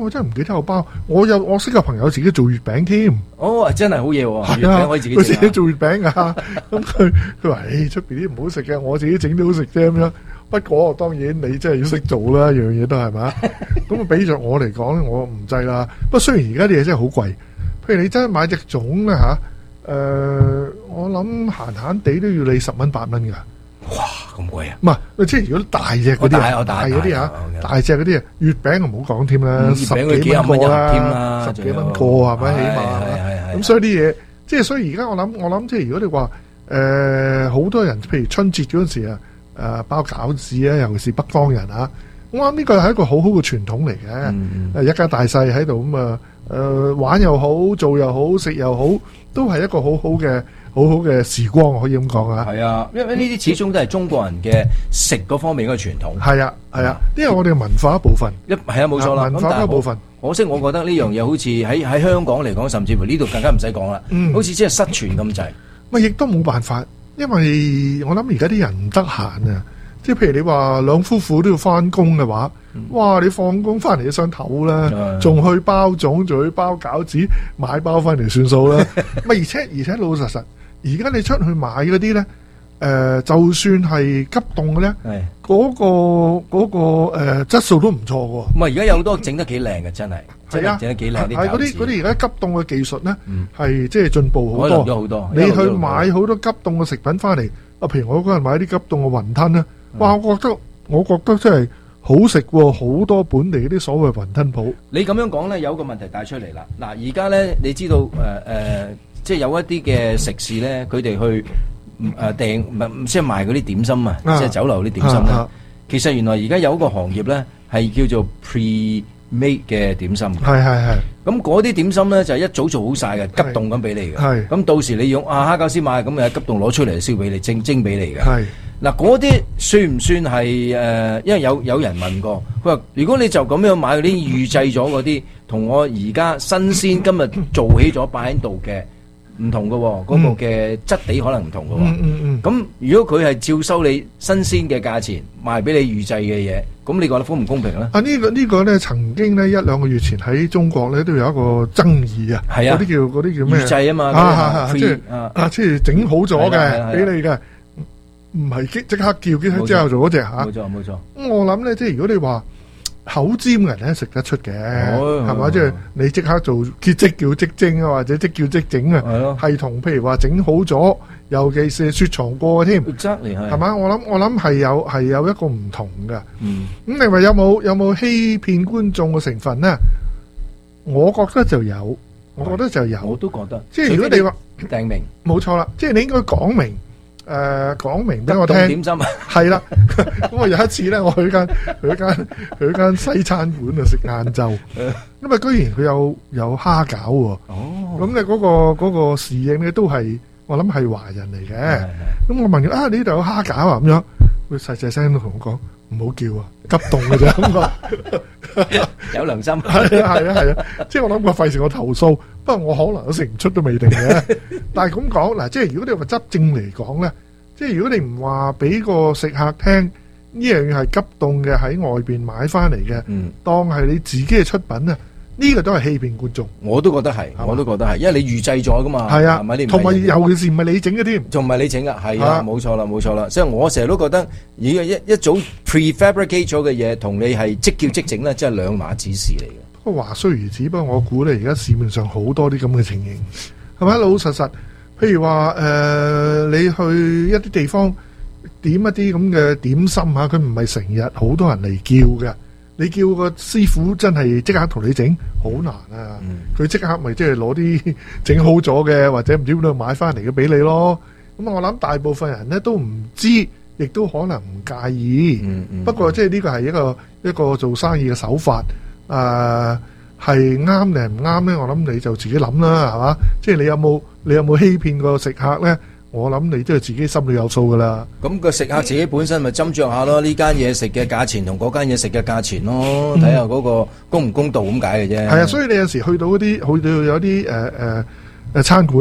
我真係唔記得有包。我識個朋友自己做月餅添。 哦，真係好嘢喎！月餅可以自己佢整自己做月餅啊。咁佢話：出邊啲唔好食嘅，我自己整都好食啫咁樣。不過當然你真係要識做啦，樣嘢都係嘛。咁俾着我嚟講咧，我唔制啦。不過雖然而家啲嘢真係好貴，譬如你真係買隻粽咧嚇，我諗閒閒地都要你10蚊8蚊㗎。 哇，咁貴啊！ 唔係，即係如果大隻嗰啲啊，大嗰啲嚇，大隻嗰啲啊，月餅就唔好講添啦，10幾蚊個啦，10幾蚊個係咪？起碼咁，所以啲嘢，即係所以而家我諗，即係如果你話好多人，譬如春節嗰陣時啊，包餃子啊，尤其是北方人啊，我諗呢個係一個好好嘅傳統嚟嘅。一家大細喺度咁啊，玩又好，做又好，食又好，都係一個好好嘅時光，可以咁講啊。 係啊，因為呢啲始終都係中國人嘅食嗰方面嘅傳統。 係啊，因為我哋嘅文化一部分。 係啊，冇錯啦。 文化一部分。 可惜我覺得呢樣嘢好似喺香港嚟講，甚至乎呢度更加唔使講啦。好似即係失傳咁滯。 亦都冇辦法，因為我諗而家啲人唔得閒啊。即係譬如你話兩夫婦都要翻工嘅話，哇！你放工翻嚟都想唞啦，仲去包粽，仲去包餃子，買包翻嚟算數啦。而且老老實實，而家你出去買嗰啲咧，就算係急凍嘅咧，嗰個質素都唔錯喎。 唔係而家有好多整得幾靚嘅，真係。係啊，整得幾靚啲餃子。 嗰啲而家急凍嘅技術咧，係即係進步好多。 好多。 你去買好多急凍嘅食品翻嚟，譬如我嗰日買啲急凍嘅雲吞咧。哇！我覺得真係好食喎，好多本地嗰啲所謂雲吞鋪。 你咁樣講咧，有個問題帶出嚟啦。嗱，而家咧，你知道即係有一啲嘅食肆咧，佢哋去訂即係賣嗰啲點心啊，即係酒樓啲點心咧。其實原來而家有一個行業咧，係叫做 pre-made 嘅點心。 係。 咁嗰啲點心咧就係一早做好晒嘅，急凍咁俾你嘅。係。咁到時你用蝦餃先買，咁就急凍攞出嚟燒俾你，蒸俾你嘅。係。嗱，嗰啲算唔算係因為有人問過，佢話如果你就咁樣買嗰啲預製咗嗰啲，同我而家新鮮今日做起咗擺喺度嘅唔同嘅喎，嗰個嘅質地可能唔同嘅喎。咁如果佢係照收你新鮮嘅價錢賣俾你預製嘅嘢，咁你覺得公唔公平咧？ 呢個咧曾經咧1-2個月前喺中國咧都有一個爭議啊。係啊，嗰啲叫咩？預製啊嘛。即係整好咗嘅俾你嘅。唔係即刻叫之後做嗰隻嚇， 冇錯。 咁我諗咧，即係如果你話口尖嘅人咧食得出嘅，係嘛？即係你即刻做即叫即蒸啊，或者即叫即整啊，係同譬如話整好咗，尤其是雪藏過嘅添，係嘛？我諗係有一個唔同嘅。咁你話有冇欺騙觀眾嘅成分咧？我覺得就有，我都覺得。即係如果你話訂明， 冇錯啦，即係你應該講明。講明俾我聽，點心係啦。咁我有一次咧，我去間西餐館度食晏晝，因為居然佢有蝦餃喎。咁你嗰個侍應咧都係我諗係華人嚟嘅。咁我問佢呢度有蝦餃啊？咁樣佢細細聲都同我講唔好叫啊，急凍嘅啫。咁有良心。 係啊，即係我諗過費事我投訴，不過我可能都食唔出都未定嘅。但係咁講嗱，即係如果你話執正嚟講咧，即係如果你唔話俾個食客聽呢樣嘢係急凍嘅，喺外邊買翻嚟嘅，當係你自己嘅出品啊，呢個都係欺騙觀眾。我都覺得係，因為你預製咗噶嘛。係啊，同埋尤其是唔係你整嘅添，仲唔係你整噶？係啊，冇錯啦。所以我成日都覺得，而家一早 prefabricate 咗嘅嘢，同你係即叫即整咧，即係兩碼子事嚟嘅。不過話雖如此，不過我估咧，而家市面上好多啲咁嘅情形，係咪老老實實？譬如話你去一啲地方點一啲咁嘅點心嚇，佢唔係成日好多人嚟叫嘅。你叫個師傅真係即刻同你整，好難啊！佢即刻咪即係攞啲整好咗嘅，或者唔知邊度買翻嚟嘅俾你咯。咁我諗大部分人咧都唔知，亦都可能唔介意。不過即係呢個係一個做生意嘅手法。係啱定唔啱咧？我諗你就自己諗啦，係嘛？即係你有冇欺騙個食客咧？我諗你都係自己心裏有數噶啦。咁個食客自己本身咪斟酌下咯，呢間嘢食嘅價錢同嗰間嘢食嘅價錢咯，睇下嗰個公唔公道咁解嘅啫。係啊，所以你有時去到有啲餐館咧，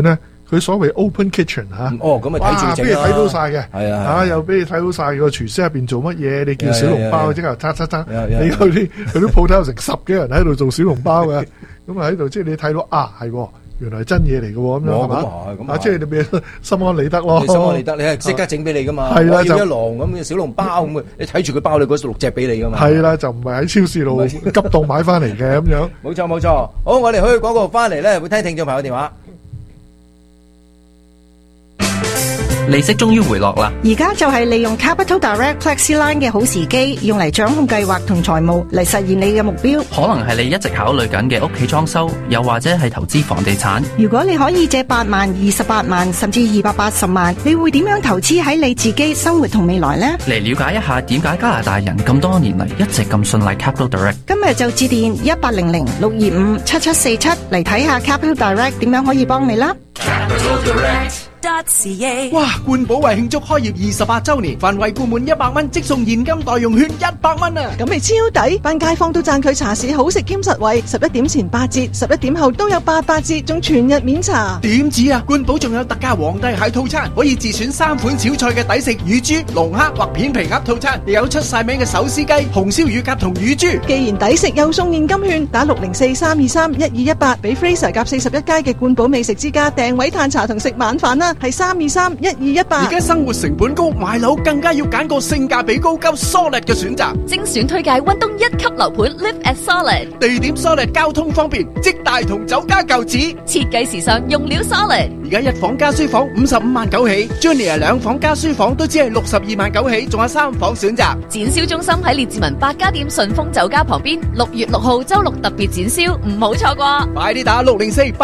佢所謂 open kitchen 嚇。 哦，咁咪睇住整啦。 俾你睇到晒嘅。 係啊。 嚇，又俾你睇到晒個廚師入邊做乜嘢，你叫小籠包即刻叉。你去啲鋪頭成10幾人喺度做小籠包嘅，咁啊喺度即係你睇到係喎。原來係真嘢嚟嘅喎，咁樣係嘛？即係你俾心安理得咯。 心安理得，你係即刻整俾你噶嘛？ 係啦， 就一籠咁嘅小籠包咁，你睇住佢包你嗰6隻俾你噶嘛？ 係啦，就唔係喺超市度急凍買翻嚟嘅咁樣。 冇錯冇錯。好，我哋去廣告翻嚟咧，會聽聽眾朋友電話。 利息終於回落啦！ 而家就係利用 Capital Direct FlexiLine 嘅好時機，用嚟掌控計劃同財務，嚟實現你嘅目標。 可能係你一直考慮緊嘅屋企裝修，又或者係投資房地產。 如果你可以借8萬、28萬，甚至280萬，你會點樣投資喺你自己生活同未來呢？ 嚟了解一下點解加拿大人咁多年嚟一直咁信賴 Capital Direct。 今日就致電1800-625-7747嚟睇下 Capital Direct 點樣可以幫你啦。 Capital Direct.ca 哇！冠寶為慶祝開業28周年，凡惠顧滿100蚊即送現金代用券100蚊啊！ 咁咪超抵，班街坊都讚佢茶市好食兼實惠，11點前8折，11點後都有88折，仲全日免茶。 點止啊！冠寶仲有特價皇帝蟹套餐，可以自選3款小菜嘅抵食乳豬、龍蝦或片皮鴨套餐，又有出晒名嘅手撕雞、紅燒乳鴿同乳豬。 既然抵食又送現金券，打604-323-1218俾 Fraser 夾41街嘅冠寶美食之家訂位嘆茶同食晚飯啦，係323-1218。 而家生活成本高，買樓更加要揀個性價比高、夠 solid 嘅選擇。 精選推介溫東1級樓盤 Live at Solid， 地點 solid， 交通方便，即大同酒家舊址， 設計時尚，用料 solid。 而家1房加書房55萬9起 ，Junior 2房加書房都只係62萬9起，仲有3房選擇。 展銷中心喺列治文百家店順豐酒家旁邊，6月6號周六特別展銷，唔好錯過。 快啲打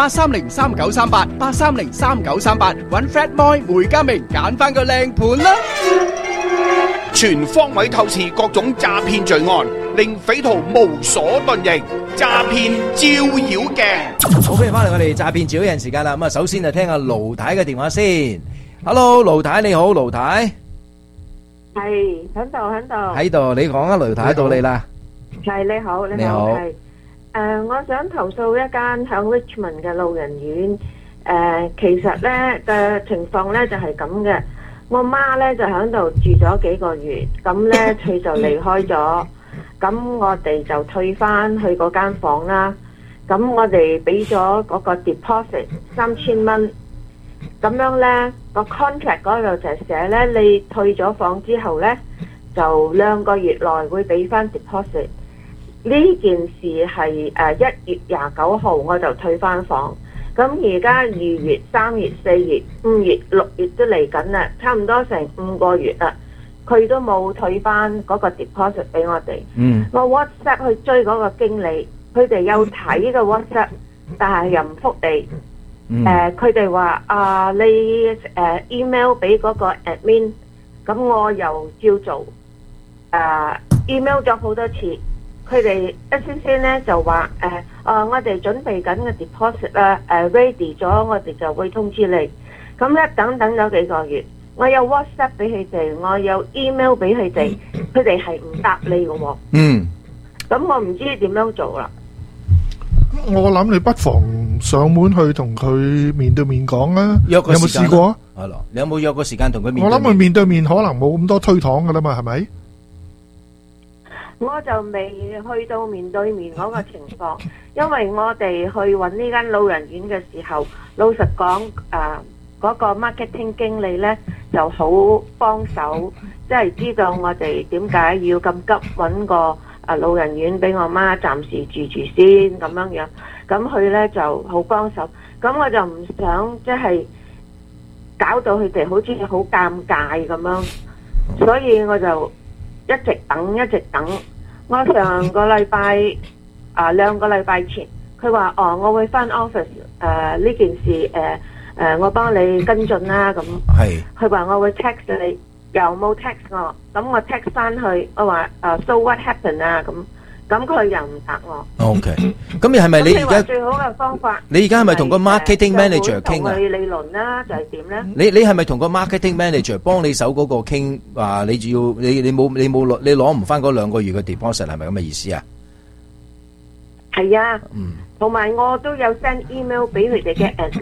604-830-3938，830-3938，搵 Fred Moy 梅家明揀翻個靚盤啦！ 全方位透視各種詐騙罪案，令匪徒無所遁形。詐騙照妖鏡。 好，歡迎翻嚟我哋詐騙照妖鏡時間啦。咁啊，首先就聽下盧太嘅電話先。Hello，盧太你好，盧太。 係喺度。 喺度，你講啊，盧太到你啦。 係你好。係我想投訴一間響 Richmond 嘅老人院。其實咧嘅情況咧就係咁嘅，我媽咧就喺度住咗幾個月，咁咧佢就離開咗，咁我哋就退翻去嗰間房啦。咁我哋俾咗嗰個 deposit 3000蚊，咁樣咧個 contract 嗰度就寫咧，你退咗房之後咧就2個月內會俾翻 deposit。呢件事係1月29號我就退翻房。咁而家2月、3月、4月、5月、6月都嚟緊啦，差唔多成5個月啦，佢都冇退翻嗰個 deposit 俾我哋。我 WhatsApp 去追嗰個經理，佢哋有睇個 WhatsApp，但係又唔覆你。佢哋話你email 俾嗰個 admin， 咁我又照做email 咗好多次。佢哋先咧就話我哋準備緊嘅 deposit 啦，ready 咗，我哋就會通知你。咁咧等咗幾個月，我有 WhatsApp 俾佢哋，我有 email 俾佢哋，佢哋係唔答你嘅喎。咁我唔知點樣做啦。 我諗你不妨上門去同佢面對面講啊。 約個時間。 有冇試過啊？ 係咯，你有冇約個時間同佢面對面？ 我諗佢面對面可能冇咁多推搪噶啦嘛，係咪？ 我就未去到面對面嗰個情況，因為我哋去揾呢間老人院嘅時候，老實講嗰個 marketing 經理呢就好幫手，即係知道我哋點解要咁急揾個老人院俾我媽暫時住先咁樣，咁佢呢就好幫手，咁我就唔想即係搞到佢哋好似好尷尬咁樣，所以我就一直等。我上個禮拜2個禮拜前，佢話我會翻 office 呢件事我幫你跟進啦咁。係。佢話我會 text 你，又冇 text 我，咁我 text 翻去，我話so what happened 啊咁佢又唔答我。OK。咁你係咪你而家最好嘅方法？你而家係咪同個 marketing manager 傾啊？理論啦，就係點咧？你係咪同個 marketing manager 幫你手嗰個傾？話你攞唔翻嗰2個月嘅 deposit 係咪咁嘅意思啊？係啊。同埋我都有 send email 俾佢哋嘅 admin，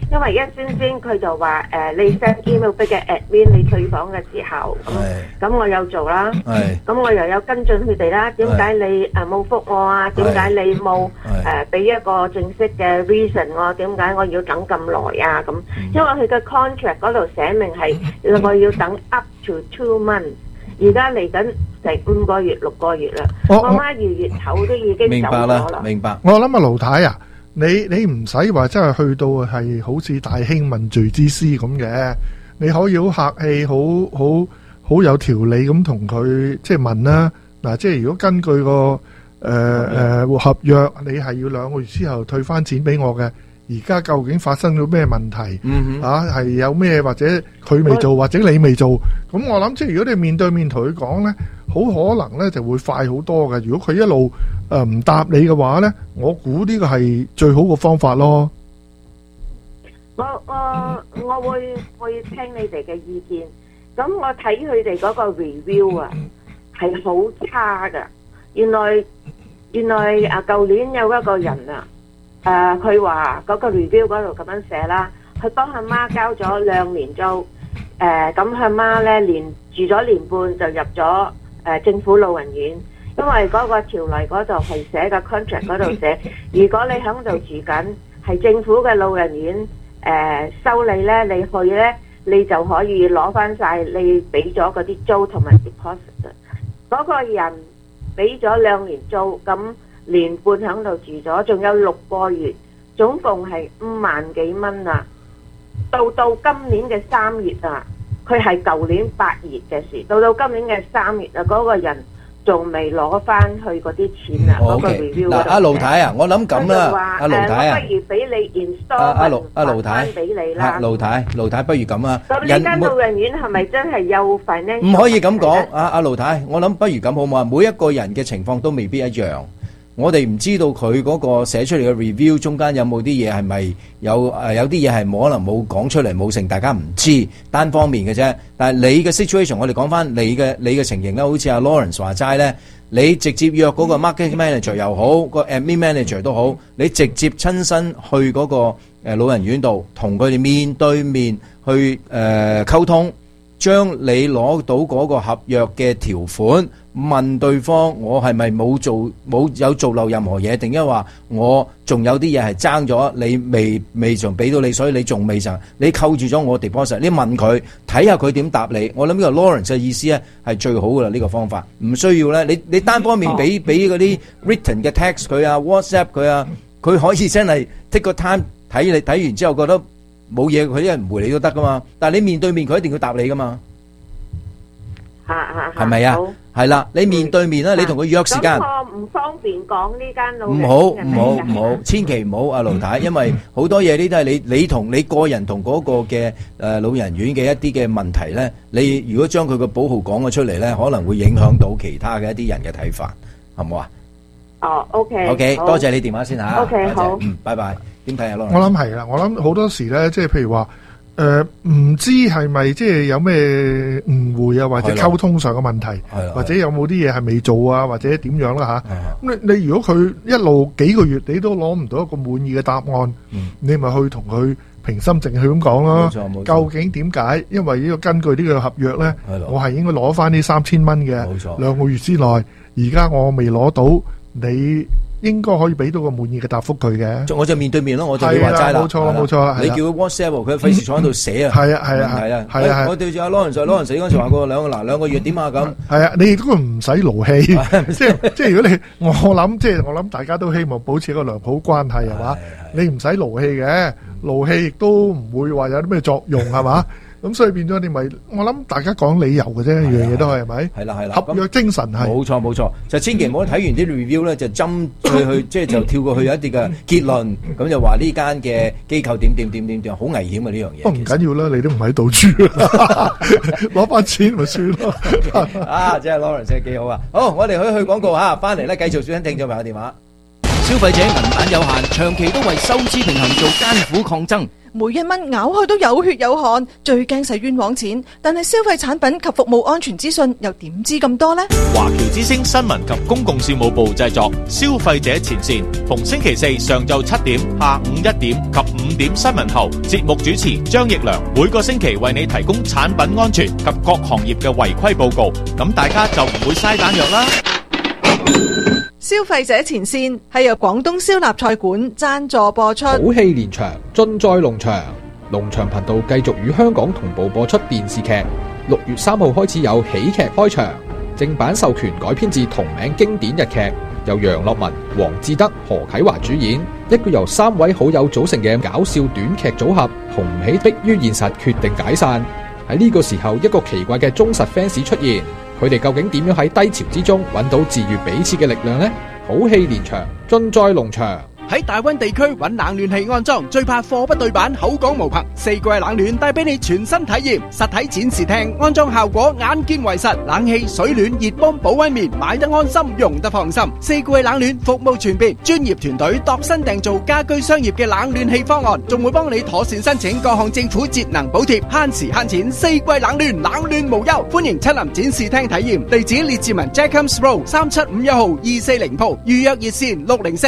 因為一先佢就話你 send email 俾嘅 admin 你退房嘅時候，咁我有做啦，咁我又有跟進佢哋啦。點解你冇覆我啊？點解你冇俾一個正式嘅 reason 我？點解我要等咁耐啊？咁因為佢嘅 contract 嗰度寫明係我要等 up to 2 months， 而家嚟緊成5個月6個月啦。我媽2月頭都已經走咗啦。 明白。 我諗盧太啊，你唔使話真係去到係好似大興問罪之師咁嘅，你可以好客氣，好有條理咁同佢即係問啦。嗱，即係如果根據個合約，你係要2個月之後退翻錢俾我嘅。而家究竟發生咗咩問題？係有咩或者佢未做或者你未做？咁我諗即係如果你面對面同佢講呢，好可能呢就會快好多嘅。如果佢一路唔答你嘅話呢，我估呢個係最好嘅方法咯。 我會聽你哋嘅意見。咁我睇佢哋嗰個 review 啊，係好差噶。原來舊年有一個人啊。佢話嗰個 review 嗰度咁樣寫啦，佢幫佢媽交咗2年租，咁佢媽咧住咗1年半就入咗政府老人院，因為嗰個條例嗰度係寫嘅 contract 嗰度寫，如果你喺度住緊係政府嘅老人院，收你咧，你去咧，你就可以攞翻晒你俾咗嗰啲租同埋 deposit。嗰個人俾咗2年租，咁1年半喺度住咗，仲有6個月，總共係5萬幾蚊啊！到今年嘅3月啊，佢係舊年8月嘅事，到今年嘅3月啊，嗰個人仲未攞翻去嗰啲錢啊！嗰個 review 嗱，阿盧太啊，我諗咁啦，阿盧太啊， 不如俾你 install 阿盧太俾你啦。 盧太不如咁啊！ 咁呢間老人院係咪真係有 financial？ 唔可以咁講，阿盧太，我諗不如咁好唔好啊？每一個人嘅情況都未必一樣。我哋唔知道佢嗰個寫出嚟嘅 review 中間有冇啲嘢係咪有啲嘢係可能冇講出嚟冇成，大家唔知單方面嘅啫。但係你嘅 situation， 我哋講翻你嘅情形啦，好似阿 Lawrence 話齋咧，你直接約嗰個 marketing manager 又好，個 admin manager 都好，你直接親身去嗰個老人院度同佢哋面對面去溝通，將你攞到嗰個合約嘅條款。問對方我係咪冇做漏任何嘢，定因為話我仲有啲嘢係爭咗，你未仲俾到你，所以你仲未曾，你扣住咗我 deposit， 你問佢睇下佢點答你。我諗呢個 Lawrence 嘅意思咧係最好噶啦，呢個方法唔需要咧，你單方面俾嗰啲 written 嘅 text 佢啊 WhatsApp 佢啊，佢可以真係 take 個 time 睇你睇完之後覺得冇嘢，佢一人唔回你都得噶嘛。但係你面對面佢一定要答你噶嘛，係咪啊？係啦，你面對面啦，你同佢約時間。 咁我唔方便講呢間老人院。唔好，千祈唔好，阿盧太，因為好多嘢呢都係你同你個人同嗰個嘅老人院嘅一啲嘅問題咧，你如果將佢個保號講咗出嚟咧，可能會影響到其他嘅一啲人嘅睇法，好唔好啊？ 哦 ，OK， 多謝你電話先嚇。 OK，好， 拜拜。點睇啊， 我諗係啦，我諗好多時咧，即係譬如話。唔知係咪即係有咩誤會啊，或者溝通上嘅問題，或者有冇啲嘢係未做啊，或者點樣啦吓？咁你如果佢一路幾個月你都攞唔到一個滿意嘅答案，你咪去同佢平心靜氣咁講咯。究竟點解？因為呢個根據呢個合約咧，我係應該攞翻呢3000蚊嘅，2個月之內，而家我未攞到，你應該可以俾到個滿意嘅答覆佢嘅。我就面對面咯，我就你話齋啦。 冇錯， 你叫佢 WhatsApp， 佢費事坐喺度寫啊。 係啊。 我對住阿 Lawrence 嗰陣時話過兩個月點啊咁。係啊，你亦都唔使勞氣，即係如果我諗大家都希望保持一個良好關係係嘛？你唔使勞氣嘅，勞氣亦都唔會話有啲咩作用係嘛？咁所以變咗你咪，我諗大家講理由嘅啫，樣嘢都係咪？係啦，合約精神係。冇錯，就千祈唔好睇完啲 review 咧，就針去即係就跳過去有一啲嘅結論，咁就話呢間嘅機構點，好危險嘅呢樣嘢。 不過唔緊要啦，你都唔喺度住，攞翻錢咪算咯。 即係 Lawrence 真係幾好啊！好，我哋去廣告嚇，翻嚟咧繼續小心聽眾朋友電話。 消費者銀彈有限，長期都為收支平衡做艱苦抗爭。 每一蚊咬開都有血有汗，最驚使冤枉錢。但係消費產品及服務安全資訊又點知咁多呢？ 華僑之聲新聞及公共事務部製作，消費者前線，逢星期四上晝7點、下午1點及5點新聞後，節目主持張奕良每個星期為你提供產品安全及各行業嘅違規報告，咁大家就唔會嘥彈藥啦。 消費者前線係由廣東燒臘菜館贊助播出。 好戲連場，盡在農場。農場頻道繼續與香港同步播出電視劇。6月3號開始有喜劇開場，正版授權改編自同名經典日劇，由楊樂文、黃志德、何啟華主演，一個由3位好友組成嘅搞笑短劇組合，紅唔起迫於現實決定解散。喺呢個時候，一個奇怪嘅忠實 fans 出現，佢哋究竟點樣喺低潮之中揾到治愈彼此嘅力量呢？好戲連場，盡在農場。 喺大灣地區揾冷暖氣安裝，最怕貨不對版，口講無憑。4季冷暖帶俾你全新體驗，實體展示廳安裝效果眼見為實，冷氣、水暖、熱泵、保溫棉，買得安心，用得放心。4季冷暖服務全面，專業團隊度身訂造家居商業嘅冷暖氣方案，仲會幫你妥善申請各項政府節能補貼，慳時慳錢。4季冷暖，冷暖無憂，歡迎親臨展示廳體驗。地址列治文 Jacobs Road 3751號240鋪，預約熱線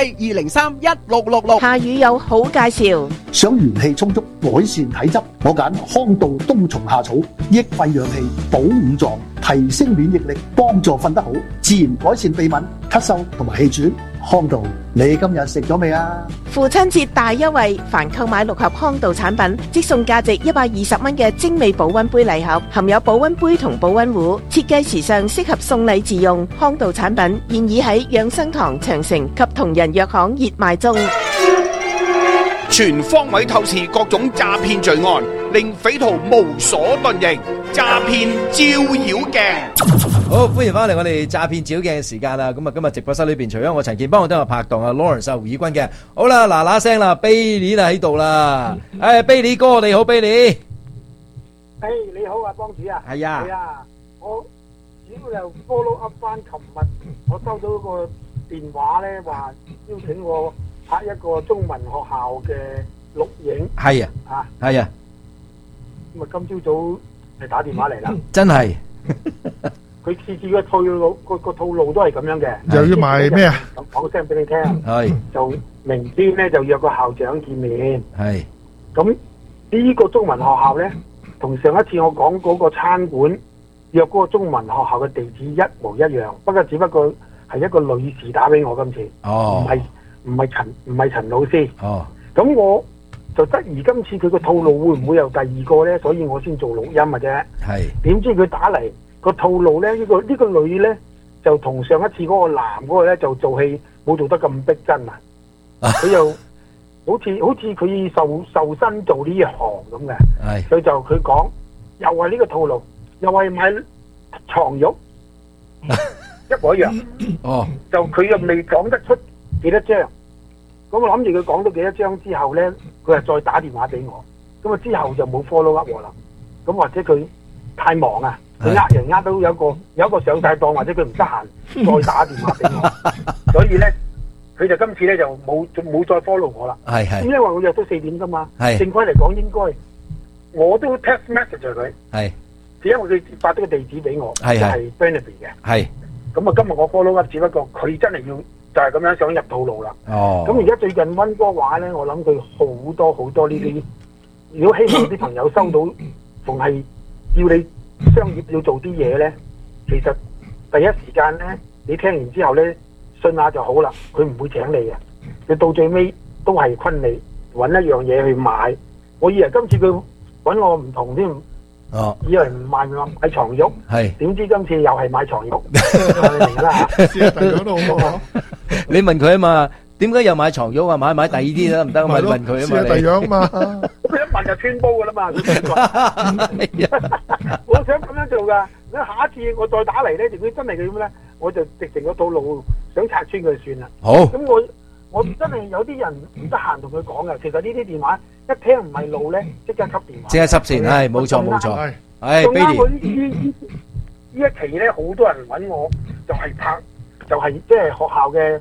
604-203-1666。 下雨有好介紹， 想元氣充足，改善體質，我揀康道冬蟲夏草，益肺養氣，補五臟，提升免疫力，幫助瞓得好，自然改善鼻敏、咳嗽同埋氣喘。康道，你今日食咗未啊？ 父親節大優惠，凡購買6盒康道產品，即送價值120蚊嘅精美保溫杯禮盒，含有保溫杯同保溫壺，設計時尚，適合送禮自用。康道產品現已喺養生堂、長城及同仁藥行熱賣中。 全方位透視各種詐騙罪案，令匪徒無所遁形。詐騙照妖鏡， 好歡迎翻嚟我哋詐騙照妖鏡嘅時間啦！咁啊，今日直播室裏邊除咗我陳健邦，我都有拍檔啊 Lawrence 胡以軍嘅。好啦，嗱聲啦 ，Billy 啊喺度啦，Billy 哥你好 ，Billy。 你好啊，幫主啊。 係啊。 係啊，我主要就 follow up 翻琴日我收到個電話咧，話邀請我拍一個中文學校嘅錄影。 係啊。係啊。 咁啊，今朝早係打電話嚟啦。 真係。 佢次次嘅套路都係咁樣嘅。 又要賣咩啊？ 講聲俾你聽。 係。 就明天咧就約個校長見面。 係。 咁呢個中文學校咧，同上一次我講嗰個餐館約嗰個中文學校嘅地址一模一樣，不過只不過係一個女士打俾我今次。 哦。 唔係陳老師。 哦。 咁我就質疑今次佢個套路會唔會有第二個咧，所以我先做錄音嘅啫。 係。點知佢打嚟個套路咧？呢個女咧就同上一次嗰個男嗰個咧就做戲冇做得咁逼真啊！佢又好似佢受身做呢一行咁嘅。係。佢講又係呢個套路，又係買床褥，一模一樣。哦。就佢又未講得出幾多張。咁我諗住佢講到幾多張之後咧，佢係再打電話俾我。咁啊之後就冇 follow up 我啦。咁或者佢太忙啊，佢人呃到有一個上晒當，或者佢唔得閒再打電話俾我。所以咧，佢就今次咧就冇再 follow 我啦。係。咁因為我約到4點噶嘛。係。正規嚟講應該我都 text message 佢。係。只因為佢發咗個地址俾我，係 Benefit 嘅。係。咁啊，今日我 follow up，只不過佢真係要。就係咁樣想入套路啦。哦。咁而家最近溫哥華咧，我諗佢好多呢啲。如果希望啲朋友收到，逢係要你商業要做啲嘢咧，其實第一時間咧，你聽完之後咧，信下就好啦。佢唔會請你嘅，佢到最尾都係昆你揾一樣嘢去買。我以為今次佢揾我唔同添。哦。以為唔買床褥。係。點知今次又係買床褥。你明㗎啦嚇。試下第二樣都好好。 你問佢啊嘛，點解又買床褥啊？買第二啲得唔得？咪問佢啊嘛。第二樣嘛。 佢一問就穿煲噶啦嘛。我想咁樣做噶，下一次我再打嚟咧，如果真係佢咁咧，我就直情個套路想拆穿佢算啦。好。咁我真係有啲人唔得閒同佢講噶，其實呢啲電話一聽唔係路咧，即刻吸電話。即刻濕線，係冇錯冇錯。係。仲啱我呢一期咧，好多人揾我，就係拍。就係即係學校嘅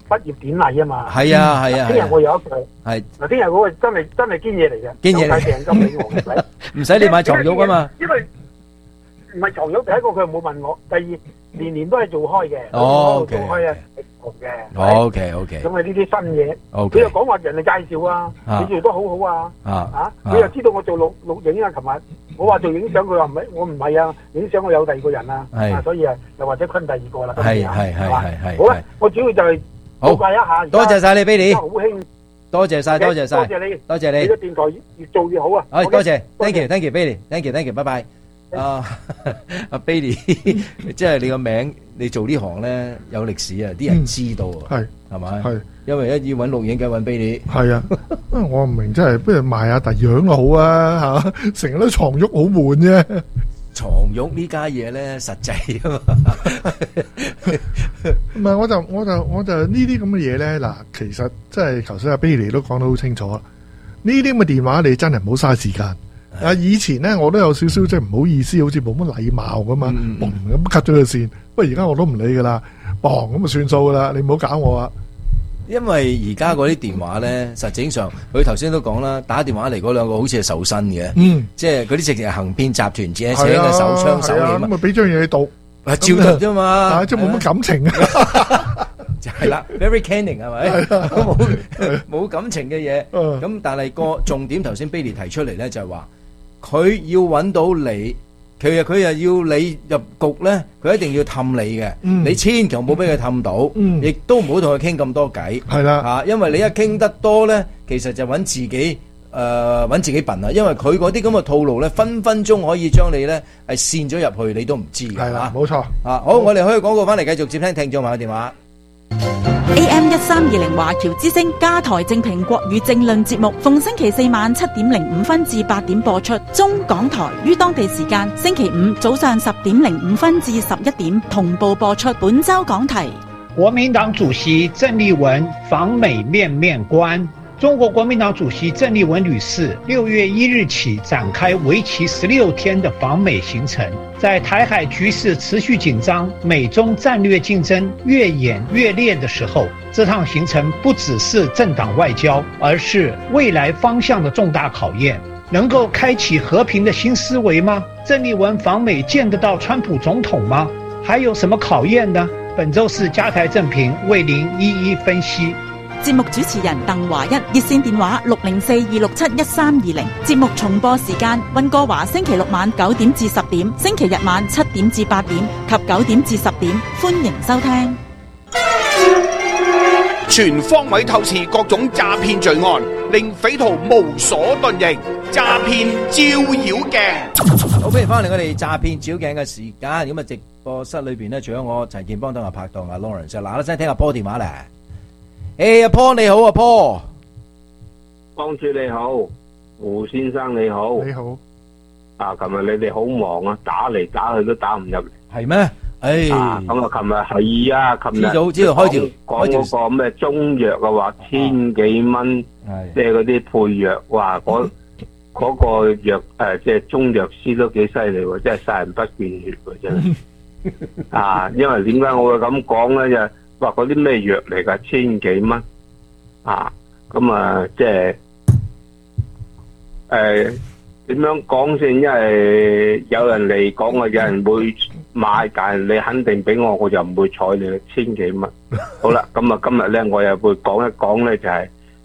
畢業典禮啊嘛。 係啊係啊。 聽日我有一個係嗱，聽日嗰個真係堅嘢嚟嘅， 堅嘢嚟， 有晒訂金俾我嘅， 唔使你買床褥啊嘛。 因為唔係床褥，第一個佢冇問我，第二年年都係做開嘅，做開啊，同嘅。 OK。 咁啊呢啲新嘢，佢又講話人哋介紹啊，你做得好好啊，佢又知道我做錄影啊，琴日我話做影相，佢話唔係，我唔係啊，影相我有第二個人啊，所以啊，又或者昆第二個啦， 係， 好啦，我主要就係報告一下， 多謝晒你 Billy， 好興， 多謝晒，多謝你， 你個電台越做越好啊， 好，多謝 ，thank you Billy，thank you，拜拜。阿 Billy， 即係你個名，你做呢行咧有歷史啊，啲人知道啊，係咪？係，因為一要揾錄影梗揾 Billy。係啊，我唔明，真係不如賣下第樣都好啊，嚇！成日都床褥好悶啫。床褥呢家嘢咧實際啊嘛，唔係我就呢啲咁嘅嘢咧嗱，其實即係頭先阿 Billy 都講得好清楚啦，呢啲咁嘅電話你真係唔好嘥時間。啊！以前咧我都有少少即係唔好意思，好似冇乜禮貌咁嘛，咁 cut 咗個線。不過而家我都唔理噶啦，咁就算數噶啦，你唔好搞我啊！因為而家嗰啲電話咧，實際上佢頭先都講啦，打電話嚟嗰兩個好似係受薪嘅，即係嗰啲直情係行騙集團自己請嘅手槍手嚟，咁咪俾張嘢你讀，照讀啫嘛，即係冇乜感情啊！就係啦 ，very canning 係咪？冇感情嘅嘢，咁但係個重點頭先 Billy 提出嚟咧，就係話。佢要揾到你，佢又要你入局咧，佢一定要氹你嘅。你千祈唔好俾佢氹到，亦都唔好同佢傾咁多偈。係啦，嚇，因為你一傾得多咧，其實就揾自己笨啦。因為佢嗰啲咁嘅套路咧，分分鐘可以將你咧係跣咗入去，你都唔知嘅。係啦，冇錯。啊，好，我哋可以廣告翻嚟，繼續接聽聽眾朋友電話。 AM 1320華僑之聲加台正評國語政論節目，逢星期4晚7:05至8點播出。中港台於當地時間星期5早上10:05至11點同步播出。本周講題： 國民黨主席鄭麗文訪美面面觀。中國國民黨主席鄭麗文女士6月1日起展開為期16天的訪美行程。在台海局勢持續緊張，美中戰略競爭越演越烈的時候，這趟行程不只是政黨外交，而是未來方向的重大考驗。能夠開啟和平的新思維嗎？鄭麗文訪美見得到川普總統嗎？還有什麼考驗呢？本周四加台正評為您一一分析。 節目主持人鄧華一，熱線電話604-267-1320。節目重播時間：溫哥華星期6晚9點至10點，星期日晚7點至8點及9點至10點。歡迎收聽。 全方位透視各種詐騙罪案，令匪徒無所遁形。詐騙照妖鏡。 好，歡迎翻嚟我哋詐騙照鏡嘅時間。咁啊，直播室裏邊咧，除咗我陳健邦同埋拍檔阿 Lawrence，嗱，聲聽下波電話咧。阿 Paul 你好啊 Paul， 幫主你好，胡先生你好， 你好。 啊，琴日你哋好忙啊，打嚟打去都打唔入嚟。 係咩？咁啊，琴日係啊，琴日知道開條講嗰個咩中藥嘅話千幾蚊，即係嗰啲配藥，哇，嗰個藥即係中藥師都幾犀利喎，真係殺人不見血喎，真係。啊，因為點解我會咁講咧？就話嗰啲咩藥嚟噶，千幾蚊啊！咁啊，即係點樣講先？因為有人嚟講啊，有人會買，但係你肯定俾我，我就唔會睬你啦。千幾蚊，好啦，咁啊，今日咧我又會講一講咧，就係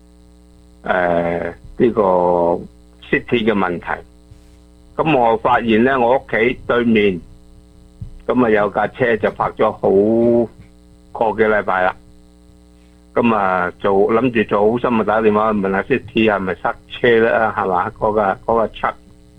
呢個 City 嘅問題。咁我發現咧，我屋企對面咁啊有架車就泊咗好個幾禮拜啦，咁啊諗住做好心啊，打電話問下 City 係咪塞車咧？係嘛？嗰個 truck，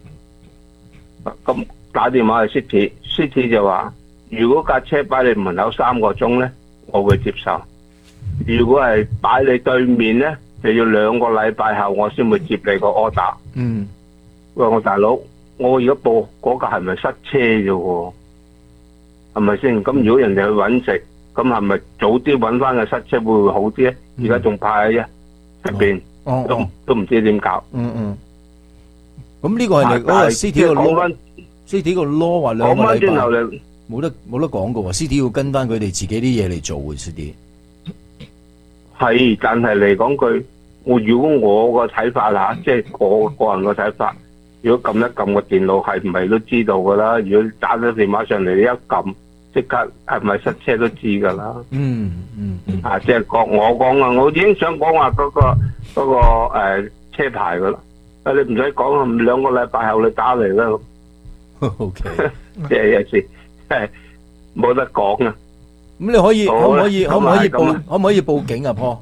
咁打電話去 City 就話，如果架車擺你門口3個鐘咧，我會接受；如果係擺你對面咧，就要2個禮拜後我先會接你個 order。喂，我大佬，我而家報嗰架係咪塞車啫？喎，係咪先？咁如果人哋去搵食，咁係咪早啲揾翻個塞車會唔會好啲咧？而家仲派喺入邊，都唔知點搞。 咁呢個係嗰個 City 個 law，City 個 law 話2個禮拜冇得講噶喎。City 要跟翻佢哋自己啲嘢嚟做嘅 City。 係，但係嚟講句，如果我個睇法嚇，即係我個人個睇法，如果撳一撳個電腦係唔係都知道㗎啦？如果打咗電話上嚟，你一撳即刻係咪塞車都知㗎啦？即係我講啊，我已經想講話嗰個車牌㗎啦。你唔使講啊，2個禮拜後你打嚟啦。 OK， 即係有時冇得講啊。 咁你可唔可以報警啊，Paul？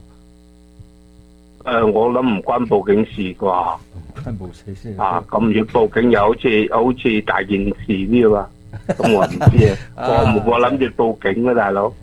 我諗唔關報警事啩。 關報警先咁要報警又好似大件事啲喎。咁我唔知啊。我諗住報警啊，大佬。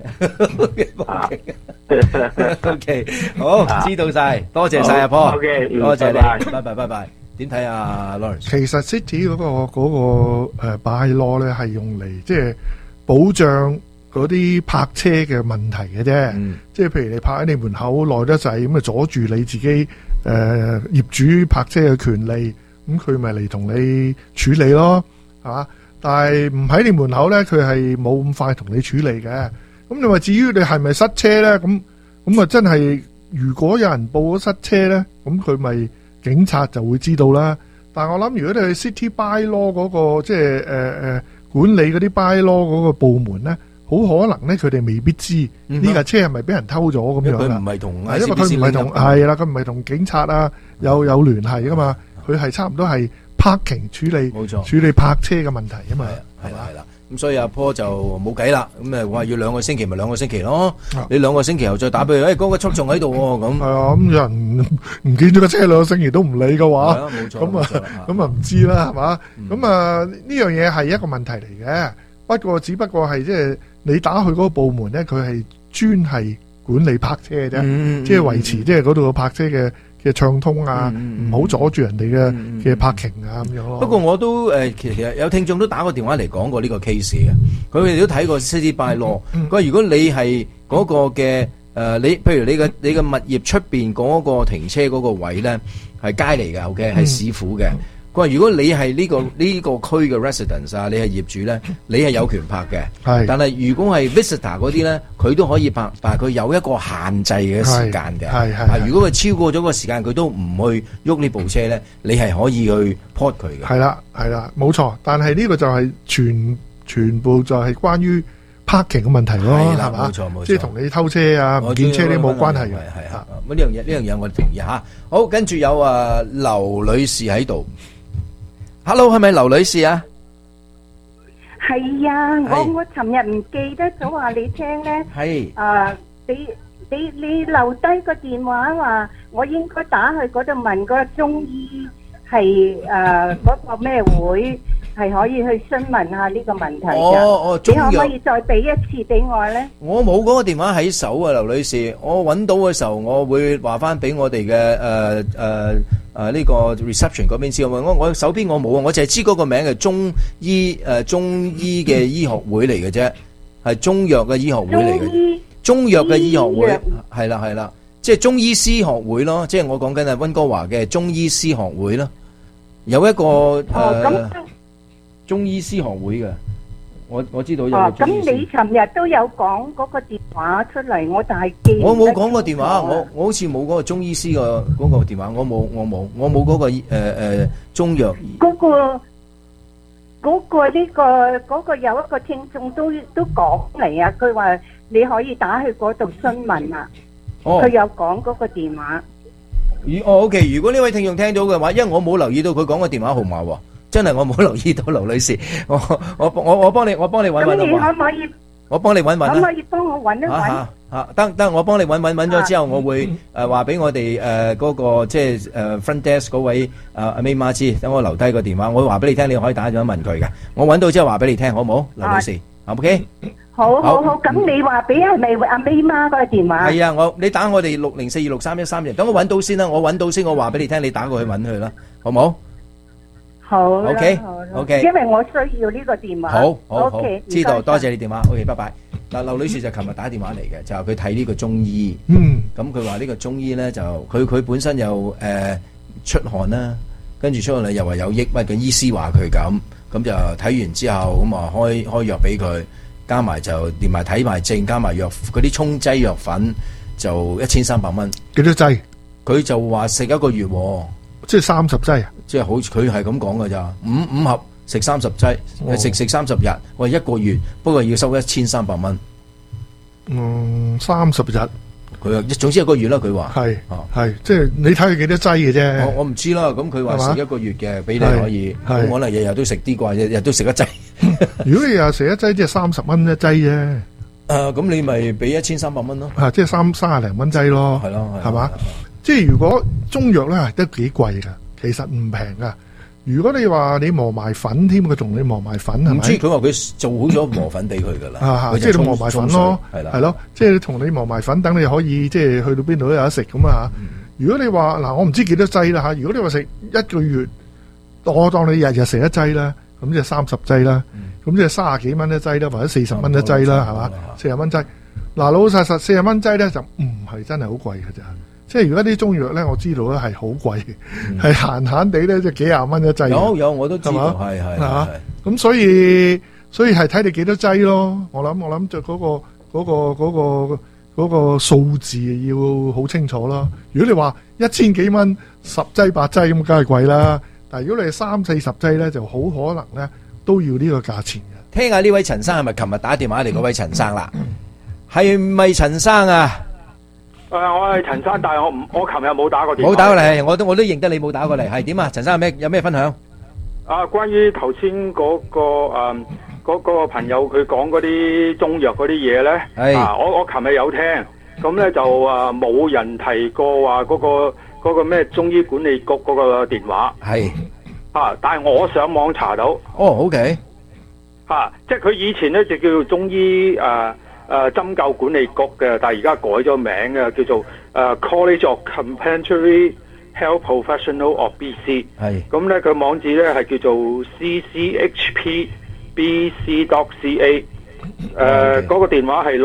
OK， 好，知道晒，多謝晒阿 Paul。 OK， 多謝你，拜拜。點睇啊 ，Lawrence？ 其實 City 嗰個bylaw 咧係用嚟即係保障嗰啲泊車嘅問題嘅啫。即係譬如你泊喺你門口耐得滯，咁啊阻住你自己業主泊車嘅權利，咁佢咪嚟同你處理咯，係嘛？但係唔喺你門口咧，佢係冇咁快同你處理嘅。咁你話至於你係咪塞車咧？咁啊真係，如果有人報咗塞車咧，咁佢咪警察就會知道啦。但係我諗，如果你去 City bylaw 嗰個即係管理嗰啲 bylaw 嗰個部門咧，好可能咧佢哋未必知呢架車係咪俾人偷咗咁樣啦。 佢唔係同， 因為佢唔係同係啦，佢唔係同警察啊有聯繫噶嘛，佢係差唔多係 parking 處理泊車嘅問題啊嘛，係啦。 咁所以阿 Paul 就冇計啦，咁話要2個星期咪2個星期咯。你2個星期後再打俾佢，嗰個速仲喺度喎，咁係啊。咁有人唔見咗個車2個星期都唔理嘅話，咁啊唔知啦，係嘛？咁啊呢樣嘢係一個問題嚟嘅。不過只不過係即係你打去嗰個部門咧，佢係專係管理泊車嘅啫，即係維持即係嗰度嘅泊車嘅暢通啊，唔好阻住人哋嘅parking啊咁樣咯。 不過我都其實有聽眾都打個電話嚟講過呢個 case 嘅，佢哋都睇過 City bylaw。佢話如果你係嗰個嘅你譬如你嘅物業出邊嗰個停車嗰個位咧係街嚟嘅，OK 係市府嘅。佢話如果你係呢個區嘅 residence 啊，你係業主咧，你係有權泊嘅。係，但係如果係 visitor 嗰啲咧，佢都可以泊，但係佢有一個限制嘅時間嘅。係，如果佢超過咗個時間，佢都唔去喐呢部車咧，你係可以去 port 佢嘅。係啦，冇錯。但係呢個就係全部就係關於 parking 嘅問題咯，係嘛？冇錯，即係同你偷車啊、唔見車啲冇關係嘅。 係啊，咁呢樣嘢我同意嚇。好，跟住有劉女士喺度。Hello， 係咪劉女士啊？ 係啊，我尋日唔記得咗話你聽咧。係。你留低個電話話，我應該打去嗰度問個中醫係嗰個咩會，係可以去詢問下呢個問題㗎。你可唔可以再俾一次俾我咧？ 我冇嗰個電話喺手啊，劉女士。我揾到嘅時候，我會話翻俾我哋嘅呢個 reception 嗰邊知。我手邊我冇啊，我淨係知嗰個名係中醫嘅醫學會嚟嘅啫，係中藥嘅醫學會嚟嘅。中藥嘅醫學會係啦，即係中醫師學會咯，即係我講緊係溫哥華嘅中醫師學會咯，有一個中醫師學會嘅，我知道有個中醫師。 咁你尋日都有講嗰個電話出嚟，我但係記唔得。 我冇講過電話，我好似冇嗰個中醫師嗰個電話，我冇嗰個中藥。 嗰個有一個聽眾都講嚟啊，佢話你可以打去嗰度詢問啊。佢有講嗰個電話。 OK， 如果呢位聽眾聽到嘅話，因為我冇留意到佢講個電話號碼喎，真係我冇留意到，劉女士，我幫你揾揾。 咁你可唔可以？ 我幫你揾揾啦。 可唔可以幫我揾一揾？ 得，我幫你揾咗之後，我會話俾我哋嗰個即係front desk 嗰位阿 May 媽知，等我留低個電話，我會話俾你聽，你可以打電話問佢嘅。我揾到之後話俾你聽，好唔好，劉女士？OK。 好，咁你話俾係咪阿 May 媽嗰個電話？係啊，你打我哋604263130嘅，等我揾到先啦，我揾到先，我話俾你聽，你打過去揾佢啦，好唔好？ 好 ，OK， 因為我需要呢個電話。 好，知道，多謝你電話 ，OK， 拜拜。嗱，劉女士就琴日打電話嚟嘅，就係佢睇呢個中醫。咁佢話呢個中醫咧就佢本身又出汗啦，跟住出汗嚟又話有抑鬱嘅，醫師話佢咁就睇完之後咁啊開藥俾佢，加埋就連埋睇埋症，加埋藥嗰啲沖劑藥粉， 就1300蚊。 幾多劑？ 佢就話食一個月， 即係30劑啊！ 即係好似佢係咁講㗎咋，五盒食30劑，食30日，我一個月，不過要收1300蚊。 30日。 佢話總之一個月啦，佢話係即係你睇佢幾多劑嘅啫。 我唔知啦，咁佢話食一個月嘅，俾你可以，咁可能日日都食啲啩，日日都食一劑。 如果你日食一劑，即係30蚊一劑啫。 咁你咪俾1300蚊咯。 即係30零蚊劑咯。 係咯， 係嘛？即係如果中藥咧係都幾貴㗎，其實唔平㗎。如果你話你磨埋粉添，佢同你磨埋粉係咪？ 唔知佢話佢做好咗磨粉俾佢㗎啦。 即係你磨埋粉咯，係咯，即係同你磨埋粉，等你可以即係去到邊度都有得食咁啊！如果你話嗱，我唔知幾多劑啦嚇。如果你話食一個月，我當你日日食一劑啦，咁即係30劑啦，咁即係30幾蚊一劑啦，或者40蚊一劑啦，係嘛？40蚊劑。嗱，老老實實40蚊劑咧就唔係真係好貴㗎咋。即係如果啲中藥咧，我知道咧係好貴，係閒閒地咧，即係幾廿蚊一劑。 有我都知道，係咁所以係睇你幾多劑咯。我諗就嗰個數字要好清楚啦。如果你話1000幾蚊10劑8劑咁，梗係貴啦。但係如果你係30-40劑咧，就好可能咧都要呢個價錢嘅。 聽下呢位陳生係咪琴日打電話嚟嗰位陳生啦？係咪陳生啊？ 我係陳生，但係我琴日冇打過電話。 冇打過嚟，我都認得你冇打過嚟，係點啊？陳生有咩分享？ 關於頭先嗰個朋友佢講嗰啲中藥嗰啲嘢咧，我琴日有聽，咁咧就冇人提過話嗰個咩中醫管理局嗰個電話。係但係我上網查到。 OK。 即係佢以前咧就叫做中醫針灸管理局嘅，但係而家改咗名嘅，叫做College of Complementary Health Professional of BC。係。咁咧佢網址咧係叫做 cchpbc.ca。嗰個電話係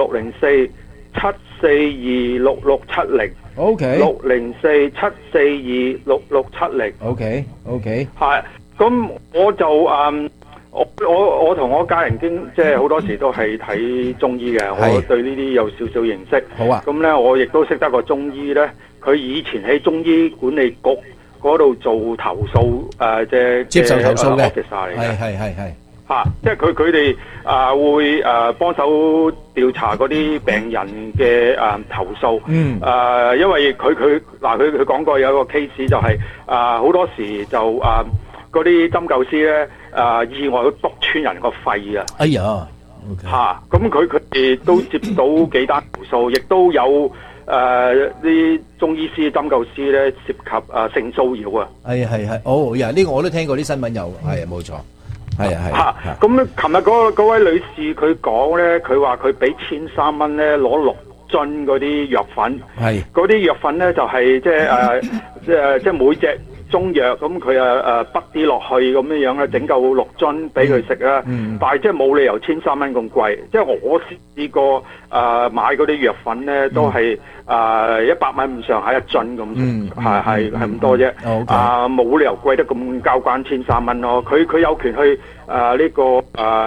604-742-6670。OK。604-742-6670。OK。係。咁我就我同我家人即係好多時都係睇中醫嘅，我對呢啲有少少認識。好啊，咁咧我亦都識得個中醫咧，佢以前喺中醫管理局嗰度做投訴即係接受投訴嘅， 係即係佢哋會幫手調查嗰啲病人嘅投訴。因為佢講過有一個 case 就係好多時就嗰啲針灸師咧意外都篤穿人個肺啊！哎呀，咁佢哋都接到幾單投訴，亦都有啲中醫師、針灸師咧涉及性騷擾啊！ 係，呢個我都聽過啲新聞有，係冇錯，係。 咁琴日嗰位女士佢講咧，佢話佢俾1300蚊咧攞6樽嗰啲藥粉，係嗰啲藥粉咧就係即係每隻中藥咁佢筆啲落去咁樣咧，整夠6樽俾佢食啦。但係即係冇理由1300蚊咁貴。即係我試過買嗰啲藥粉咧，都係100蚊咁上下一樽咁，係咁多啫。冇理由貴得咁交關1300蚊咯。佢有權去呢個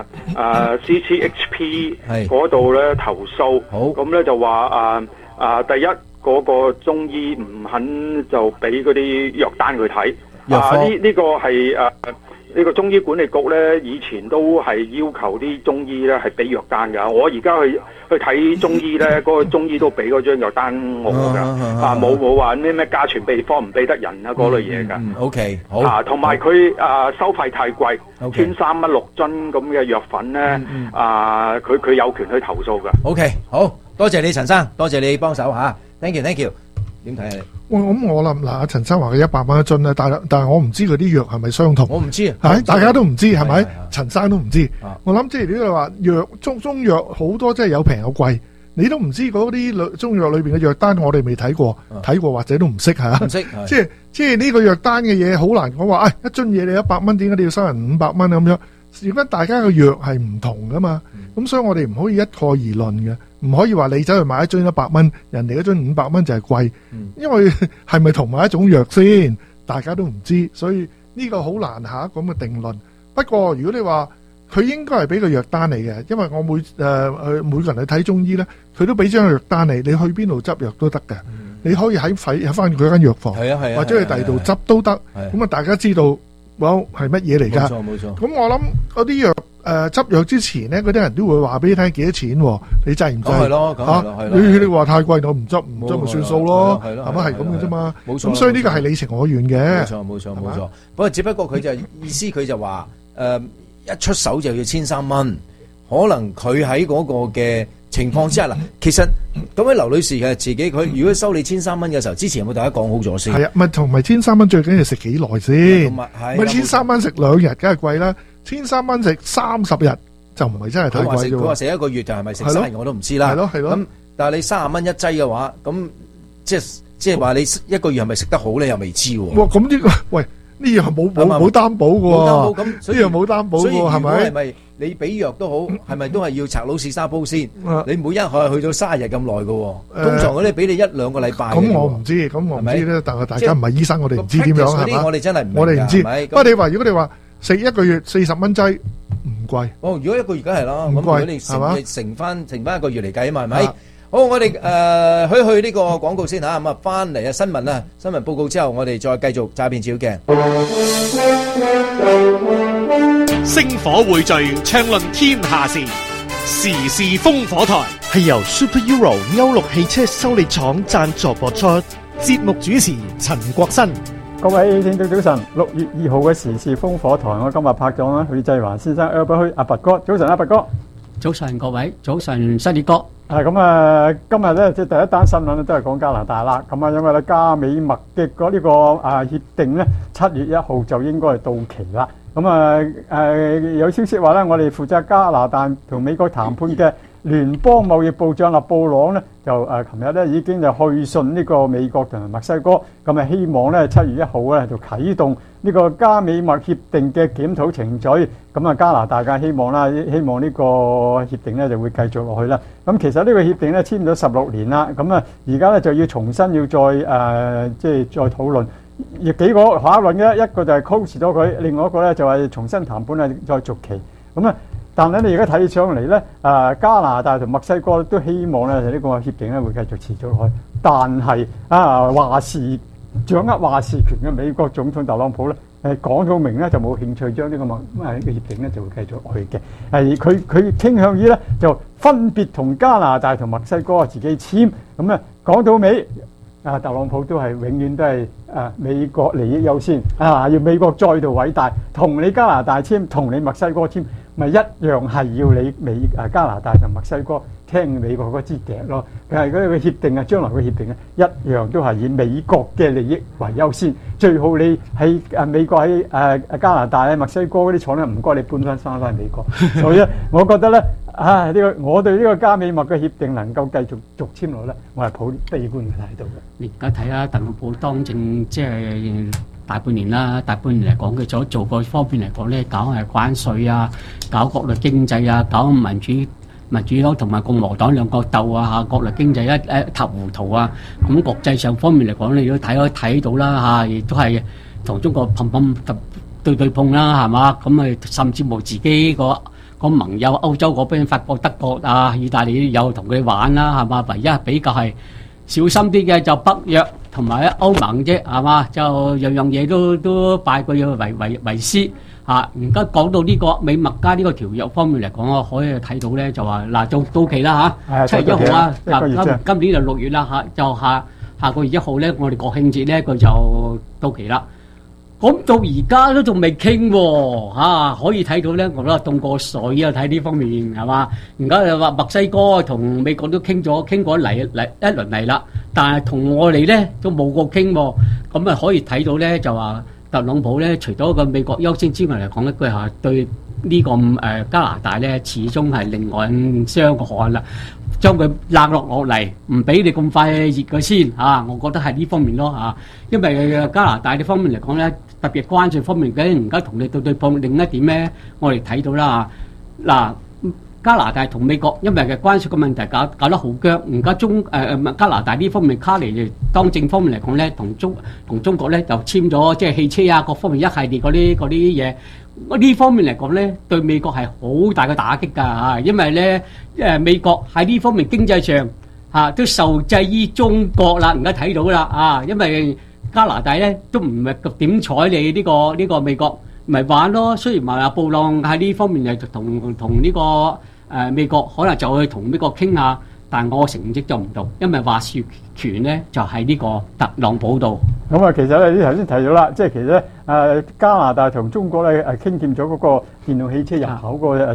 CCHP 嗰度咧投訴。咁咧就話第一。嗰個中醫唔肯就俾嗰啲藥單佢睇，呢個係呢個中醫管理局咧，以前都係要求啲中醫咧係俾藥單㗎。我而家去睇中醫咧，嗰個中醫都俾嗰張藥單我㗎，冇話咩家傳秘方唔俾得人啊嗰類嘢㗎。OK， 好。同埋佢收費太貴，1300蚊6樽咁嘅藥粉咧，佢有權去投訴㗎。 OK， 好多謝你陳生，多謝你幫手嚇。Thank you，點睇啊你？我諗嗱，陳生話佢100蚊一樽咧，但係我唔知佢啲藥係咪相同。我唔知啊，大家都唔知係咪？陳生都唔知。我諗即係如果話藥中藥好多，即係有平有貴，你都唔知嗰啲中藥裏邊嘅藥單，我哋未睇過，或者都唔識嚇。唔識，即係呢個藥單嘅嘢好難講話。一樽嘢你100蚊，點解你要收人500蚊咁樣？如果大家嘅藥係唔同噶嘛，咁所以我哋唔可以一概而論嘅，唔可以話你走去買一樽100蚊，人哋一樽500蚊就係貴，因為係咪同埋一種藥先，大家都唔知，所以呢個好難下咁嘅定論。不過如果你話佢應該係俾個藥單嚟嘅，因為我每個人去睇中醫咧，佢都俾張藥單你，你去邊度執藥都得嘅。你可以喺翻佢間藥房，或者去第二度執都得。咁啊，大家知道係乜嘢嚟㗎？ 冇錯。 咁我諗嗰啲藥執藥之前咧，嗰啲人都會話俾你聽幾多錢喎？你制唔制？ 係咯，係咯。 你話太貴，我唔執咪算數咯。係咪係咁嘅啫嘛？冇錯。咁所以呢個係你情我願嘅。 冇錯。不過只不過佢就意思佢就話一出手就要1300蚊，可能佢喺嗰個嘅情況之下嗱，其實咁位劉女士嘅自己，佢如果收你1300蚊嘅時候，之前有冇大家講好咗先？係啊， 咪同埋1300蚊最緊要食幾耐先？咪1300蚊食2日，梗係貴啦。1300蚊食30日就唔係真係太貴啫。 佢話食1個月就係咪食3日我都唔知啦。係咯。咁但係你30蚊一劑嘅話，咁即係話你1個月係咪食得好咧？又未知喎。 哇！咁呢個喂。呢樣冇擔保嘅喎，呢樣冇擔保嘅喎，係咪？ 係咪你俾藥都好，係咪都係要拆佬試沙煲先？你每一可以去到30日咁耐嘅喎，通常嗰啲俾你1-2個禮拜。咁我唔知咧，但係大家唔係醫生，我哋唔知點樣係嘛？ 我哋真係我哋唔知。不過你話如果你話食1個月40蚊劑唔貴。 哦，如果1個月梗係啦，咁如果你乘翻1個月嚟計啊嘛，係咪？好，我哋去呢個廣告先嚇，咁啊翻嚟新聞報告之後，我哋再繼續詐騙照鏡。 星火匯聚，暢論天下事，時事烽火台係由 Super Euro 歐陸汽車修理廠贊助播出。節目主持陳國新。 各位聽眾早晨，6月2號嘅時事烽火台，我今日拍檔啦，許濟華先生 Albert 阿拔哥，早晨阿拔哥。 早晨各位，早晨辛尼哥。 咁啊，今日咧即係第一單新聞咧都係講加拿大啦。咁啊，因為咧加美墨嘅呢個協定咧7月1號就應該係到期啦。咁啊有消息話咧，我哋負責加拿大同美國談判嘅聯邦貿易部長勒布朗咧，就琴日咧已經就去信呢個美國同埋墨西哥，咁啊希望咧7月1號咧就啟動呢個加美墨協定嘅檢討程序。咁啊加拿大嘅希望啦，希望呢個協定咧就會繼續落去啦。咁其實呢個協定咧簽咗16年啦，咁啊而家咧就要重新要再即係再討論，亦幾個考慮嘅，一個就係 close 咗佢，另外一個咧就係重新談判啊，再續期。咁啊，但係你而家睇上嚟咧，加拿大同墨西哥都希望咧呢個協定咧會繼續持續落去，但係掌握話事權嘅美國總統特朗普咧，講到明咧就冇興趣將呢個協定咧就會繼續落去嘅。佢傾向於咧就分別同加拿大同墨西哥自己簽，咁啊講到尾，特朗普都係永遠都係美國利益優先要美國再度偉大，同你加拿大簽，同你墨西哥簽，咪一樣係要你加拿大同墨西哥聽美國嗰支笛咯。但係嗰個協定將來嘅協定一樣都係以美國嘅利益為優先。最好你喺美國喺加拿大墨西哥嗰啲廠咧，唔該你搬翻美國。所以咧，我覺得咧我對呢個加美墨嘅協定能夠繼續續簽落咧，我係抱悲觀嘅態度嘅。 你而家睇下特朗普當政即係大半年啦，大半年嚟講，佢做個方面嚟講咧，搞係關稅啊，搞國內經濟啊，搞民主黨同埋共和黨兩個鬥啊，國內經濟一塌糊塗啊。咁國際上方面嚟講，你都睇到啦亦都係同中國砰對碰啦，係嘛？咁甚至乎自己個盟友歐洲嗰邊，法國、德國啊、意大利有同佢玩啦，係嘛？唯一比較係小心啲嘅就北約同埋歐盟啫，係嘛？就樣樣嘢都拜佢為師嚇。而家講到呢個美墨加呢個條約方面嚟講，可以睇到咧就話嗱，就到期啦嚇，7月1號啊，嗱今年就6月啦嚇，就下個月1號咧，我哋國慶節咧佢就到期啦。咁到而家都仲未傾喎，可以睇到咧，我覺得凍過水啊！睇呢方面係嘛？而家就話墨西哥同美國都傾過一輪嚟啦，但係同我哋咧都冇過傾喎。咁啊可以睇到咧，就話特朗普咧，除咗個美國優先之外嚟講一句係對呢個加拿大咧，始終係另外雙個汗啦。將佢冷落嚟，唔俾你咁快熱佢先嚇，我覺得係呢方面咯嚇。因為加拿大呢方面嚟講咧，特別關稅方面嘅，而家同你對碰。另一點咧，我哋睇到啦嗱， 加拿大同美國因為嘅關稅嘅問題搞得好僵，而家加拿大呢方面卡尼當政方面嚟講咧，同中國咧就簽咗即係汽車啊各方面一系列嗰啲嘢。呢方面嚟講咧，對美國係好大嘅打擊㗎嚇，因為咧美國喺呢方面經濟上都受制於中國啦，而家睇到啦啊，因為加拿大咧都唔係點睬你呢個美國，咪玩咯。雖然話布朗喺呢方面係同呢個美國可能就去同美國傾下，但我成績就唔到，因為話事權咧就喺呢個特朗普度。 咁啊，其實咧，你頭先提咗啦，即係其實咧，加拿大同中國咧傾掂咗嗰個電動汽車入口個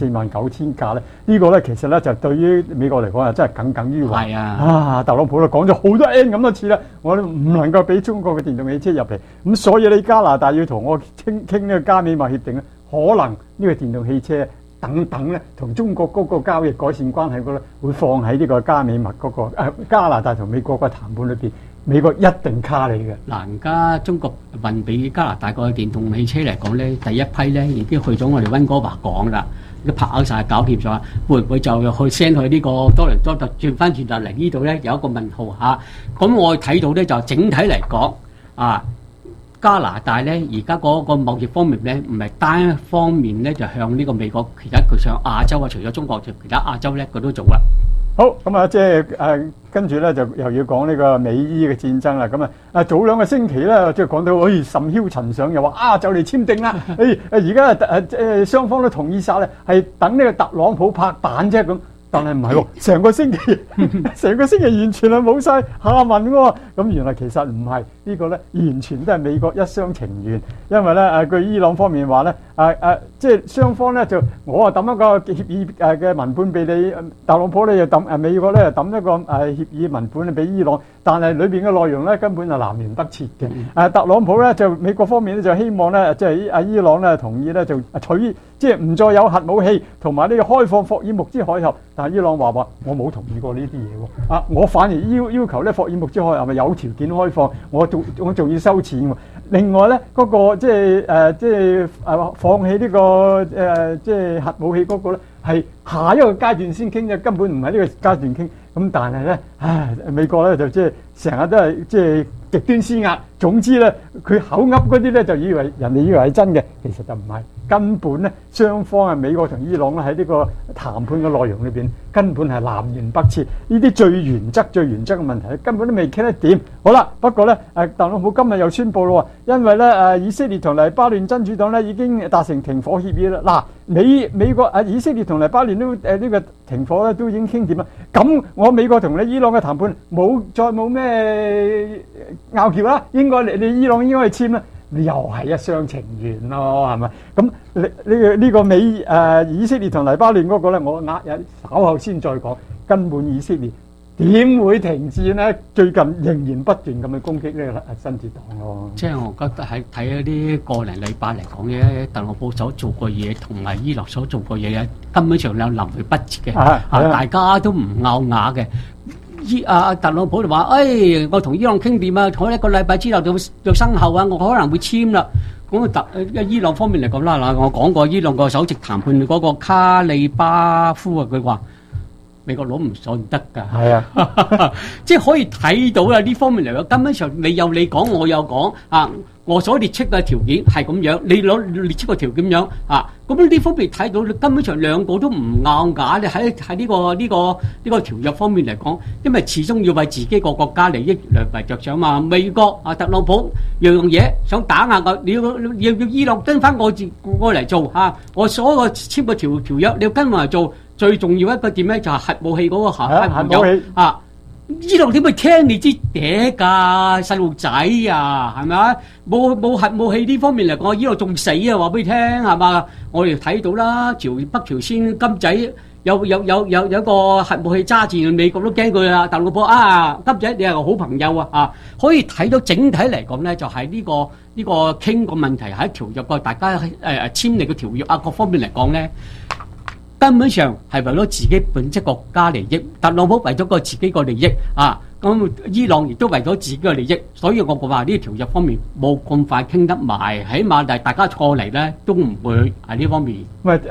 49000架咧，呢個咧其實咧就對於美國嚟講啊，真係耿耿於懷。係啊，特朗普都講咗好多 N 咁多次啦，我哋唔能夠俾中國嘅電動汽車入嚟，咁所以你加拿大要同我傾呢個加美貿協定咧，可能呢個電動汽車等等咧，同中國嗰個交易改善關係嗰個咧，會放喺呢個加美貿嗰個加拿大同美國個談判裏邊，美國一定卡你嘅。 嗱，而家中國運俾加拿大個電動汽車嚟講咧，第一批咧已經去咗我哋溫哥華港啦，都拍好曬搞掂咗，會唔會就去 send 去呢個多倫多，就轉翻轉頭嚟呢度咧？有一個問號嚇。咁我睇到咧就整體嚟講啊。加拿大咧，而家嗰個貿易方面咧，唔係單方面咧就向呢個美國，其他佢上亞洲啊，除咗中國，其他亞洲咧佢都做啦。 好，咁啊，即係跟住咧就又要講呢個美伊嘅戰爭啦。咁啊，早兩個星期咧，即係講到甚囂塵上，又話就嚟簽訂啦。而家雙方都同意晒咧，係等呢個特朗普拍板啫咁。但係唔係喎，成個星期完全係冇晒下文喎。咁原來其實唔係呢個咧，完全都係美國一廂情願。因為咧據伊朗方面話咧，即係雙方咧就我抌一個協議嘅文本俾你，特朗普咧又抌美國咧又抌一個協議文本俾伊朗，但係裏邊嘅內容咧根本係南轅北轍嘅。特朗普咧就美國方面咧就希望咧即係伊朗咧同意咧就即係唔再有核武器同埋呢個開放霍爾木茲海峽。但係伊朗話我冇同意過呢啲嘢喎，我反而要求咧霍爾木茲海峽咪有條件開放，我仲要收錢喎。另外咧嗰個即係放棄呢個即係核武器嗰個咧係下一個階段先傾嘅，根本唔係呢個階段傾。咁但係咧，美國咧就即係成日都係即係極端施壓。總之咧，佢口噏嗰啲咧就以為人哋以為係真嘅，其實就唔係。根本咧，雙方美國同伊朗咧喺呢個談判嘅內容裏邊，根本係南轅北轍。呢啲最原則嘅問題，根本都未傾得掂。好啦，不過咧，特朗普今日又宣布咯，因為咧以色列同黎巴嫩真主黨咧已經達成停火協議啦。嗱，美國以色列同黎巴嫩都呢個停火咧都已經傾掂啦。咁我美國同你伊朗嘅談判再冇咩拗撬啦，應該你伊朗應該去簽啦。你又係一廂情願咯，係咪？咁呢個以色列同黎巴嫩嗰個咧，我稍後先再講。根本以色列點會停戰呢？最近仍然不斷咁去攻擊呢個真主黨咯。 即係我覺得係睇一啲個零禮拜嚟講嘅，特朗普所做過嘢同埋伊朗所做過嘢咧，根本上有南轅北轍嘅，大家都唔拗牙嘅。特朗普就話：我同伊朗傾掂啊，我一個禮拜之後就生效啊，我可能會簽啦。咁伊朗方面嚟講啦，嗱，我講過伊朗個首席談判嗰個卡里巴夫啊，佢話美國佬唔信得㗎。係啊，即係可以睇到啦，呢方面嚟講，根本上你有你講，我有講啊。我所列出嘅條件係咁樣，你列出個條件咁樣啊，咁呢方面睇到，根本上兩個都唔拗牙。你喺呢個條約方面嚟講，因為始終要為自己個國家利益嚟着想嘛。美國特朗普樣嘢想打壓我，你要伊朗跟翻我嚟做嚇，我所有簽個條約你要跟我嚟做。最重要一個點咧就係核武器嗰個核武器啊！伊朗點會聽你支嗲㗎細路仔啊？係咪啊？冇核武器呢方面嚟講，伊朗仲死啊！話俾你聽係嘛？我哋睇到啦，北朝鮮金仔有個核武器揸住，美國都驚佢啦。特朗普金仔你係個好朋友啊！可以睇到整體嚟講咧，就係呢個傾個問題喺條約個大家簽訂個條約啊各方面嚟講咧。根本上係為咗自己本質國家利益，特朗普為咗個自己個利益啊，咁伊朗亦都為咗自己個利益，所以我話呢條約方面冇咁快傾得埋，起碼大家過嚟咧都唔會喺呢方面。 唔係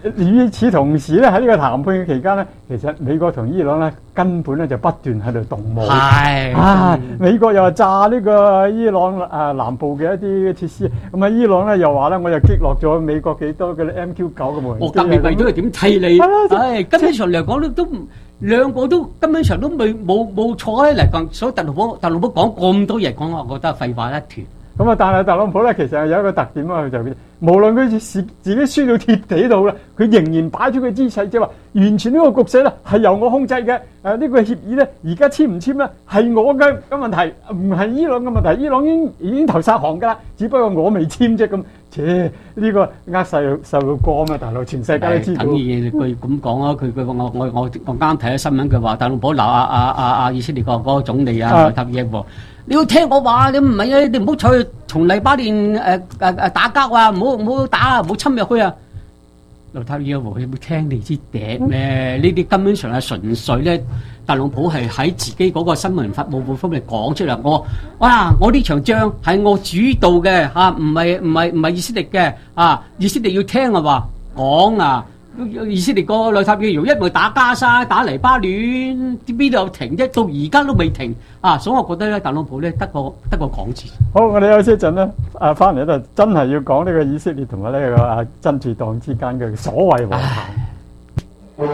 與此同時咧，喺呢個談判嘅期間咧，其實美國同伊朗咧根本咧就不斷喺度動武。美國又話炸呢個伊朗南部嘅一啲設施，咁啊伊朗咧又話咧我又擊落咗美國幾多嘅 MQ9 嘅無人機。 我革命為咗係點替你？根本上嚟講都兩個都根本上都冇坐喺嚟講，所以特朗普講咁多嘢講，我覺得係廢話一團。 咁啊，但係特朗普咧，其實有一個特點啊，佢就無論佢自己輸到貼地度啦，佢仍然擺出個姿勢，即係話完全呢個局勢咧係由我控制嘅。呢個協議咧，而家簽唔簽咧係我嘅問題，唔係伊朗嘅問題。伊朗已經投曬行㗎啦，只不過我未簽啫咁。呢個細路哥啊嘛，大佬全世界都知道。 等於佢咁講啊，我啱睇咗新聞，佢話特朗普鬧以色列嗰個總理內塔尼亞胡。你要聽我話，你唔係啊！你唔好再從黎巴嫩打交啊！唔好打啊！唔好侵入去啊！內塔尼亞胡有冇聽你支笛咩？呢啲根本上係純粹咧，特朗普係喺自己嗰個新聞發佈會方面講出嚟。我呢場仗係我主導嘅嚇，唔係以色列嘅啊！以色列要聽我話講啊！以色列個內塔尼亞胡一路打加沙、打黎巴嫩，邊度有停啫？到而家都未停啊！所以我覺得咧，特朗普咧得個講字。 好，我哋休息一陣咧，翻嚟咧真係要講呢個以色列同埋呢個真主黨之間嘅所謂和談。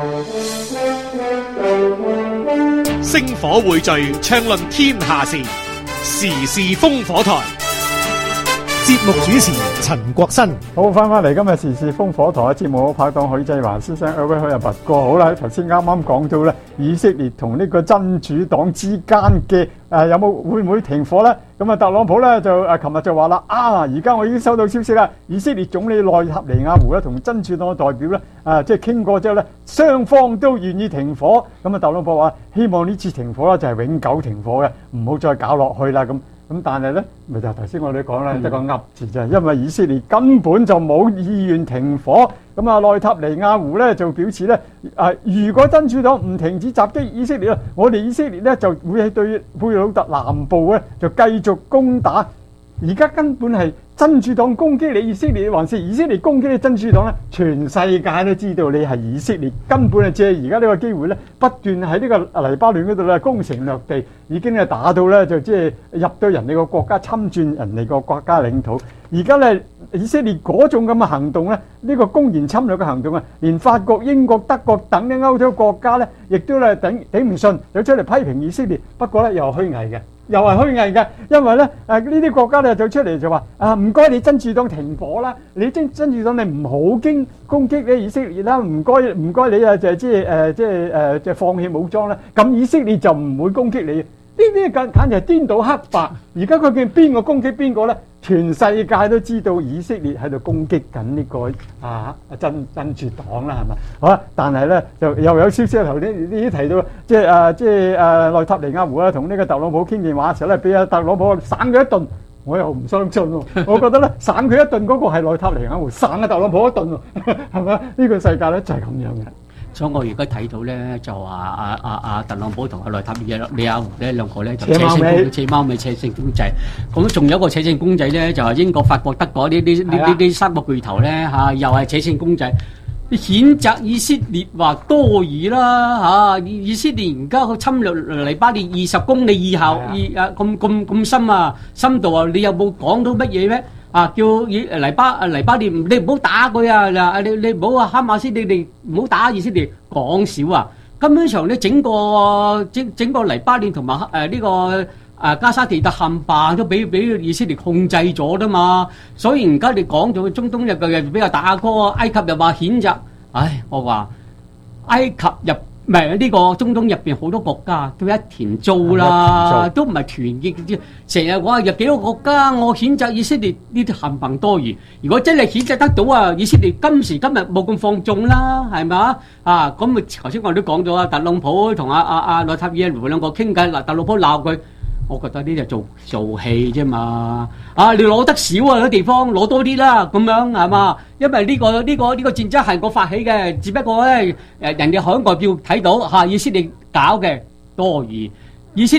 星火匯聚，暢論天下事，時事烽火台。節目主持陳國新， 好，翻嚟今日時事烽火台嘅節目，拍檔許濟華先生，各位好，拔哥好啦。頭先啱啱講到咧，以色列同呢個真主黨之間嘅有冇會唔會停火咧？咁啊，特朗普咧就琴日就話啦，而家我已經收到消息啦，以色列總理內塔尼亞胡咧同真主黨嘅代表咧即係傾過之後咧，雙方都願意停火。咁啊，特朗普話希望呢次停火咧就係永久停火嘅，唔好再搞落去啦咁。咁但係咧，咪就頭先我哋講啦，得個噏字啫，因為以色列根本就冇意願停火。咁啊，內塔尼亞胡咧就表示咧，如果真主黨唔停止襲擊以色列咧，我哋以色列咧就會係對貝魯特南部咧就繼續攻打。而家根本係真主黨攻擊你以色列，還是以色列攻擊你真主黨咧？全世界都知道你係以色列，根本係借而家呢個機會咧，不斷喺呢個黎巴嫩嗰度咧攻城略地，已經係打到咧就即係入到人哋個國家，侵佔人哋個國家領土。而家咧以色列嗰種咁嘅行動咧，呢個公然侵略嘅行動啊，連法國、英國、德國等嘅歐洲國家咧，亦都咧頂唔順，就出嚟批評以色列。不過咧又虛偽嘅。又係虛偽嘅，因為咧呢啲國家咧就出嚟就話唔該你真主黨停火啦，你真主黨你唔好攻擊你以色列啦，唔該你啊就係即係放棄武裝啦，咁以色列就唔會攻擊你。呢啲簡直係顛倒黑白。而家佢叫邊個攻擊邊個咧？全世界都知道以色列喺度攻擊緊呢個真主黨啦，係咪？好啦，但係咧就又有消息頭先呢啲提到，即係內塔尼亞胡同呢個特朗普傾電話嘅時候咧，俾阿特朗普省佢一頓，我又唔相信喎。我覺得咧省佢一頓嗰個係內塔尼亞胡，省阿特朗普一頓喎，係咪？呢個世界咧就係咁樣嘅。 所以我而家睇到咧，就話特朗普同內塔尼亞胡咧兩個咧就扯貓尾扯成公仔。咁仲有一個扯成公仔咧，就係英國、法國、德國呢啲三個巨頭咧又係扯成公仔。譴責以色列話多餘啦以色列而家去侵略黎巴嫩20公里以後，咁深深度啊！你有冇講到乜嘢咩？叫黎巴嫩你唔好打佢啊！你唔好話哈馬斯，你哋唔好打以色列，講少啊！根本上咧整個黎巴嫩同埋呢個加沙地帶冚唪都俾以色列控制咗啦嘛，所以而家你講咗中東又比較大哥，埃及又話譴責，我話埃及呢個中東入邊好多國家都一團糟啦，都唔係團結，成日話有幾個國家我譴責以色列呢啲冚唪多餘。如果真係譴責得到以色列今時今日冇咁放縱啦，係咪咁頭先我都講咗特朗普同內塔尼亞胡兩個傾偈，特朗普鬧佢。我覺得呢就做戲啫嘛，你攞得少嗰地方攞多啲啦，咁樣係嘛？因為呢個戰爭係我發起嘅，只不過咧人哋海外表睇到以色列搞嘅多餘，以色列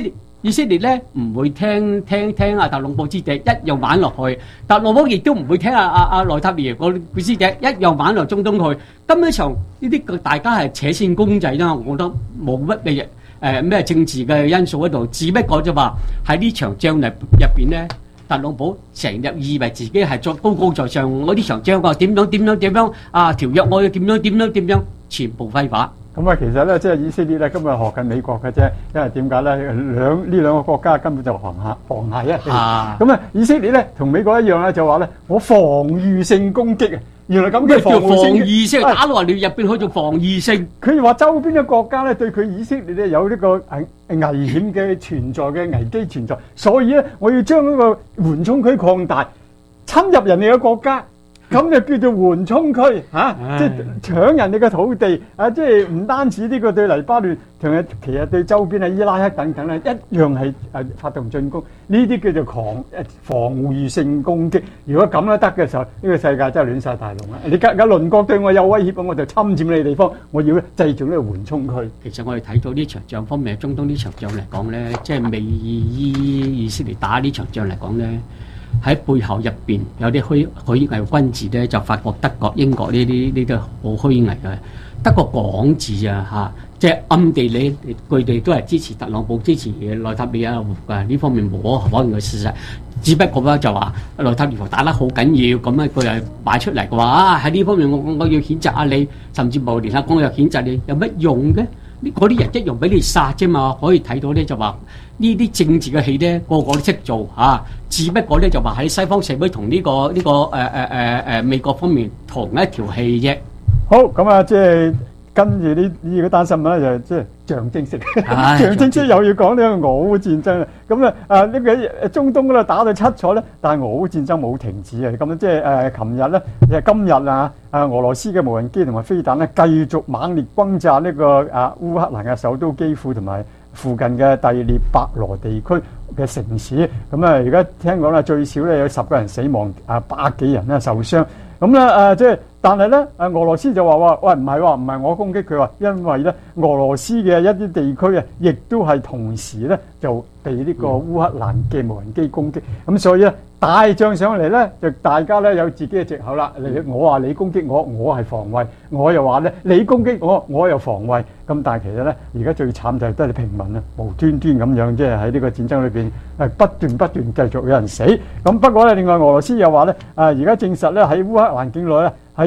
以色列咧唔會聽阿特朗普之敵，一樣玩落去。特朗普亦都唔會聽阿內塔尼亞胡個之敵，一樣玩落中東去。根本上呢啲大家係扯線公仔啦，我覺得冇乜嘅咩政治嘅因素喺度，只不過就話喺呢場仗入邊咧，特朗普成日以為自己係作高高在上，我呢場仗我點樣啊條約我要點樣，全部揮發。 咁啊，其實咧，即係以色列咧，今日學緊美國嘅啫，因為點解咧？呢兩個國家根本就沆瀣一氣。咁啊，以色列咧同美國一樣咧，就話咧我防禦性攻擊啊！原來咁嘅防禦性打落嚟入邊去做防禦性。 佢話周邊嘅國家咧對佢以色列咧有呢個危險嘅存在嘅危機存在，所以咧我要將呢個緩衝區擴大，侵入人哋嘅國家。咁就叫做緩衝區嚇，即係搶人哋嘅土地啊！即係唔單止呢個對黎巴嫩，同埋其實對周邊啊伊拉克等等咧，一樣係發動進攻。呢啲叫做防禦性攻擊。如果咁都得嘅時候，呢個世界真係亂晒大龍啦！你隔鄰國對我有威脅，我就侵佔你嘅地方，我要製造呢個緩衝區。 其實我哋睇到呢場仗方面，中東呢場仗嚟講咧，即係美以色列打呢場仗嚟講咧。喺背後入邊有啲虛偽君子咧，就法國、德國、英國呢啲好虛偽嘅。德國講字啊嚇，即係暗地佢哋都係支持特朗普、支持內塔尼亞胡嘅呢方面冇可能嘅事實。只不過咧就話內塔尼亞胡打得好緊要，咁咧佢係擺出嚟嘅話啊喺呢方面我要譴責下你，甚至無聯合國又譴責你，有乜用嘅？嗰啲人一樣俾你殺啫嘛，可以睇到咧就話呢啲政治嘅戲咧，個個都識做嚇，只不過咧就話喺西方社會同呢個美國方面同一條戲啫。 好，咁啊，即係跟住呢個單新聞咧，就即係象徵式，象徵式又要講呢個俄烏戰爭啦。咁啊呢個中東嗰度打到七彩咧，但係俄烏戰爭冇停止啊。咁即係琴日咧，今日啊，俄羅斯嘅無人機同埋飛彈咧，繼續猛烈轟炸呢個烏克蘭嘅首都基輔同埋附近嘅第聶伯羅地區嘅城市。咁啊，而家聽講咧，最少咧有10個人死亡，100幾人咧受傷。咁咧即係。但係咧，俄羅斯就話喂，唔係我攻擊佢話，因為咧俄羅斯嘅一啲地區啊，亦都係同時咧就被呢個烏克蘭嘅無人機攻擊，咁所以咧大仗上嚟咧，就大家咧有自己嘅藉口啦。我話你攻擊我，我係防衛；我又話咧你攻擊我，我又防衛。咁但係其實咧，而家最慘就係都係平民啊，無端端咁樣即係喺呢個戰爭裏邊不斷繼續有人死。咁不過咧，另外俄羅斯又話咧而家證實咧喺烏克蘭境內咧。係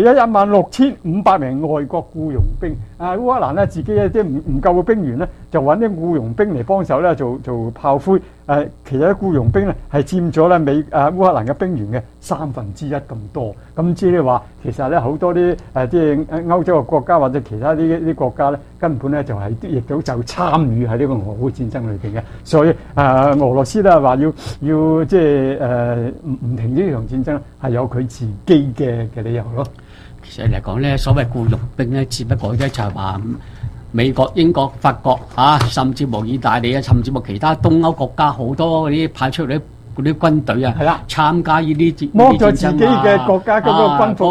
16500名外國僱傭兵，烏克蘭咧自己即係唔夠嘅兵員咧，就揾啲僱傭兵嚟幫手咧做炮灰。其實啲僱傭兵咧係佔咗咧烏克蘭嘅兵員嘅1/3咁多。咁即係話其實咧好多啲即係歐洲嘅國家或者其他啲國家咧，根本咧就係亦都就參與喺呢個俄烏戰爭裏邊嘅。所以俄羅斯咧話要即係唔停呢場戰爭，係有佢自己嘅理由咯。 其實嚟講咧，所謂僱傭兵咧，只不過咧就係話美國、英國、法國甚至乎意大利啊，甚至乎其他東歐國家好多嗰啲派出嚟嗰啲軍隊啊，參加呢啲剝咗自己嘅國家嗰個軍服，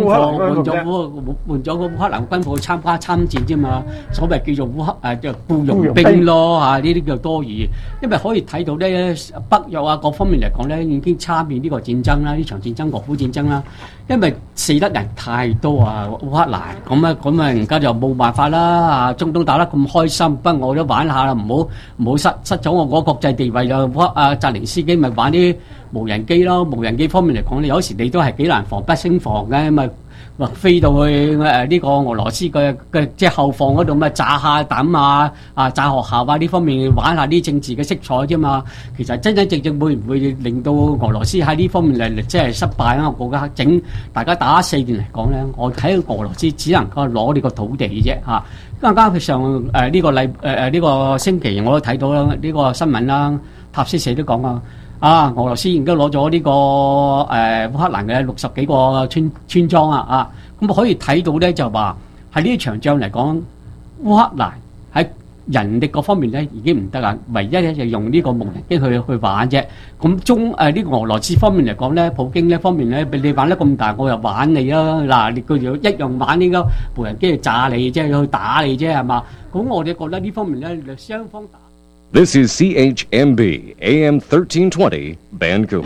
換咗個烏克蘭軍服去參戰啫嘛。所謂叫做僱傭兵咯呢啲叫多餘。因為可以睇到咧，北約各方面嚟講咧，已經參與呢個戰爭啦，呢場戰爭俄烏戰爭啦。因為死得人太多烏克蘭咁啊，而家就冇辦法啦。中東打得咁開心，不過我都玩下啦，唔好失咗我嗰國際地位啦。澤連斯基咪玩啲無人機咯。無人機方面嚟講，有時你都係幾難防不勝防嘅，咪飛到去呢個俄羅斯嘅即係後方嗰度，咪炸下彈炸學校呢方面玩下啲政治嘅色彩啫嘛。其實真正會唔會令到俄羅斯喺呢方面嚟即係失敗啊？我覺得大家打4年嚟講咧，我睇俄羅斯只能夠攞呢個土地啫嚇。啱啱上呢個星期我都睇到啦，呢個新聞啦，塔斯社都講俄羅斯而家攞咗呢個烏克蘭嘅60幾個村莊咁可以睇到咧，就話喺呢場仗嚟講，烏克蘭喺人力嗰方面咧已經唔得啦，唯一咧就用呢個無人機去玩啫。咁呢個俄羅斯方面嚟講咧，普京呢方面咧，俾你玩得咁大，我又玩你啦。嗱，佢就一樣玩呢個無人機去炸你，即係去打你啫，係嘛？咁我哋覺得呢方面咧，雙方打。 This is CHMB AM 1320 Vancouver.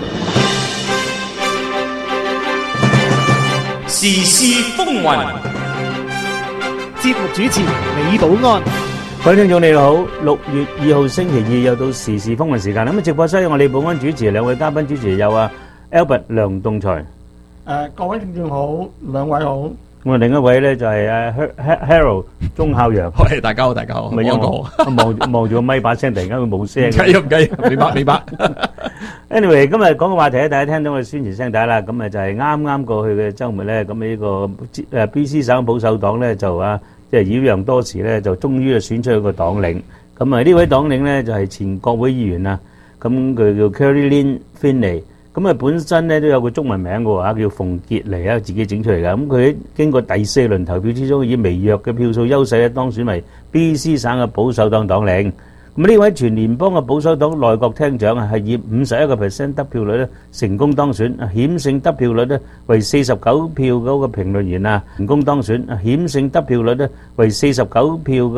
時事風雲， 節目主持李寶安。 各位聽眾你好，6月2號星期二又到時事風雲時間。咁直播室有我李寶安主持，兩位嘉賓主持有Albert 梁棟才。 各位聽眾好，兩位好。 咁另一位咧就係Harold 鐘孝陽。 喂，大家好，大家好， 咪因我望住個咪把聲，突然間會冇聲。 唔緊要，明白。 Anyway， 今日講個話題咧，大家聽到我宣傳聲帶啦。咁就係啱過去嘅週末咧，咁呢個BC 省保守黨咧就即係擾攘多時咧，就終於選出一個黨領。咁呢位黨領咧就係前國會議員啊，咁佢叫 Carrie-Lynne Findlay。咁本身咧都有個中文名嘅喎，叫馮傑妮啊，自己整出嚟嘅。咁佢經過第4輪投票之中，以微弱嘅票數優勢咧，當選為 BC 省嘅保守黨黨領。咁呢位全聯邦嘅保守黨內閣廳長係以51% 得票率咧成功當選，險勝得票率咧為49票嗰個評論員成功當選，險勝得票率咧為49票。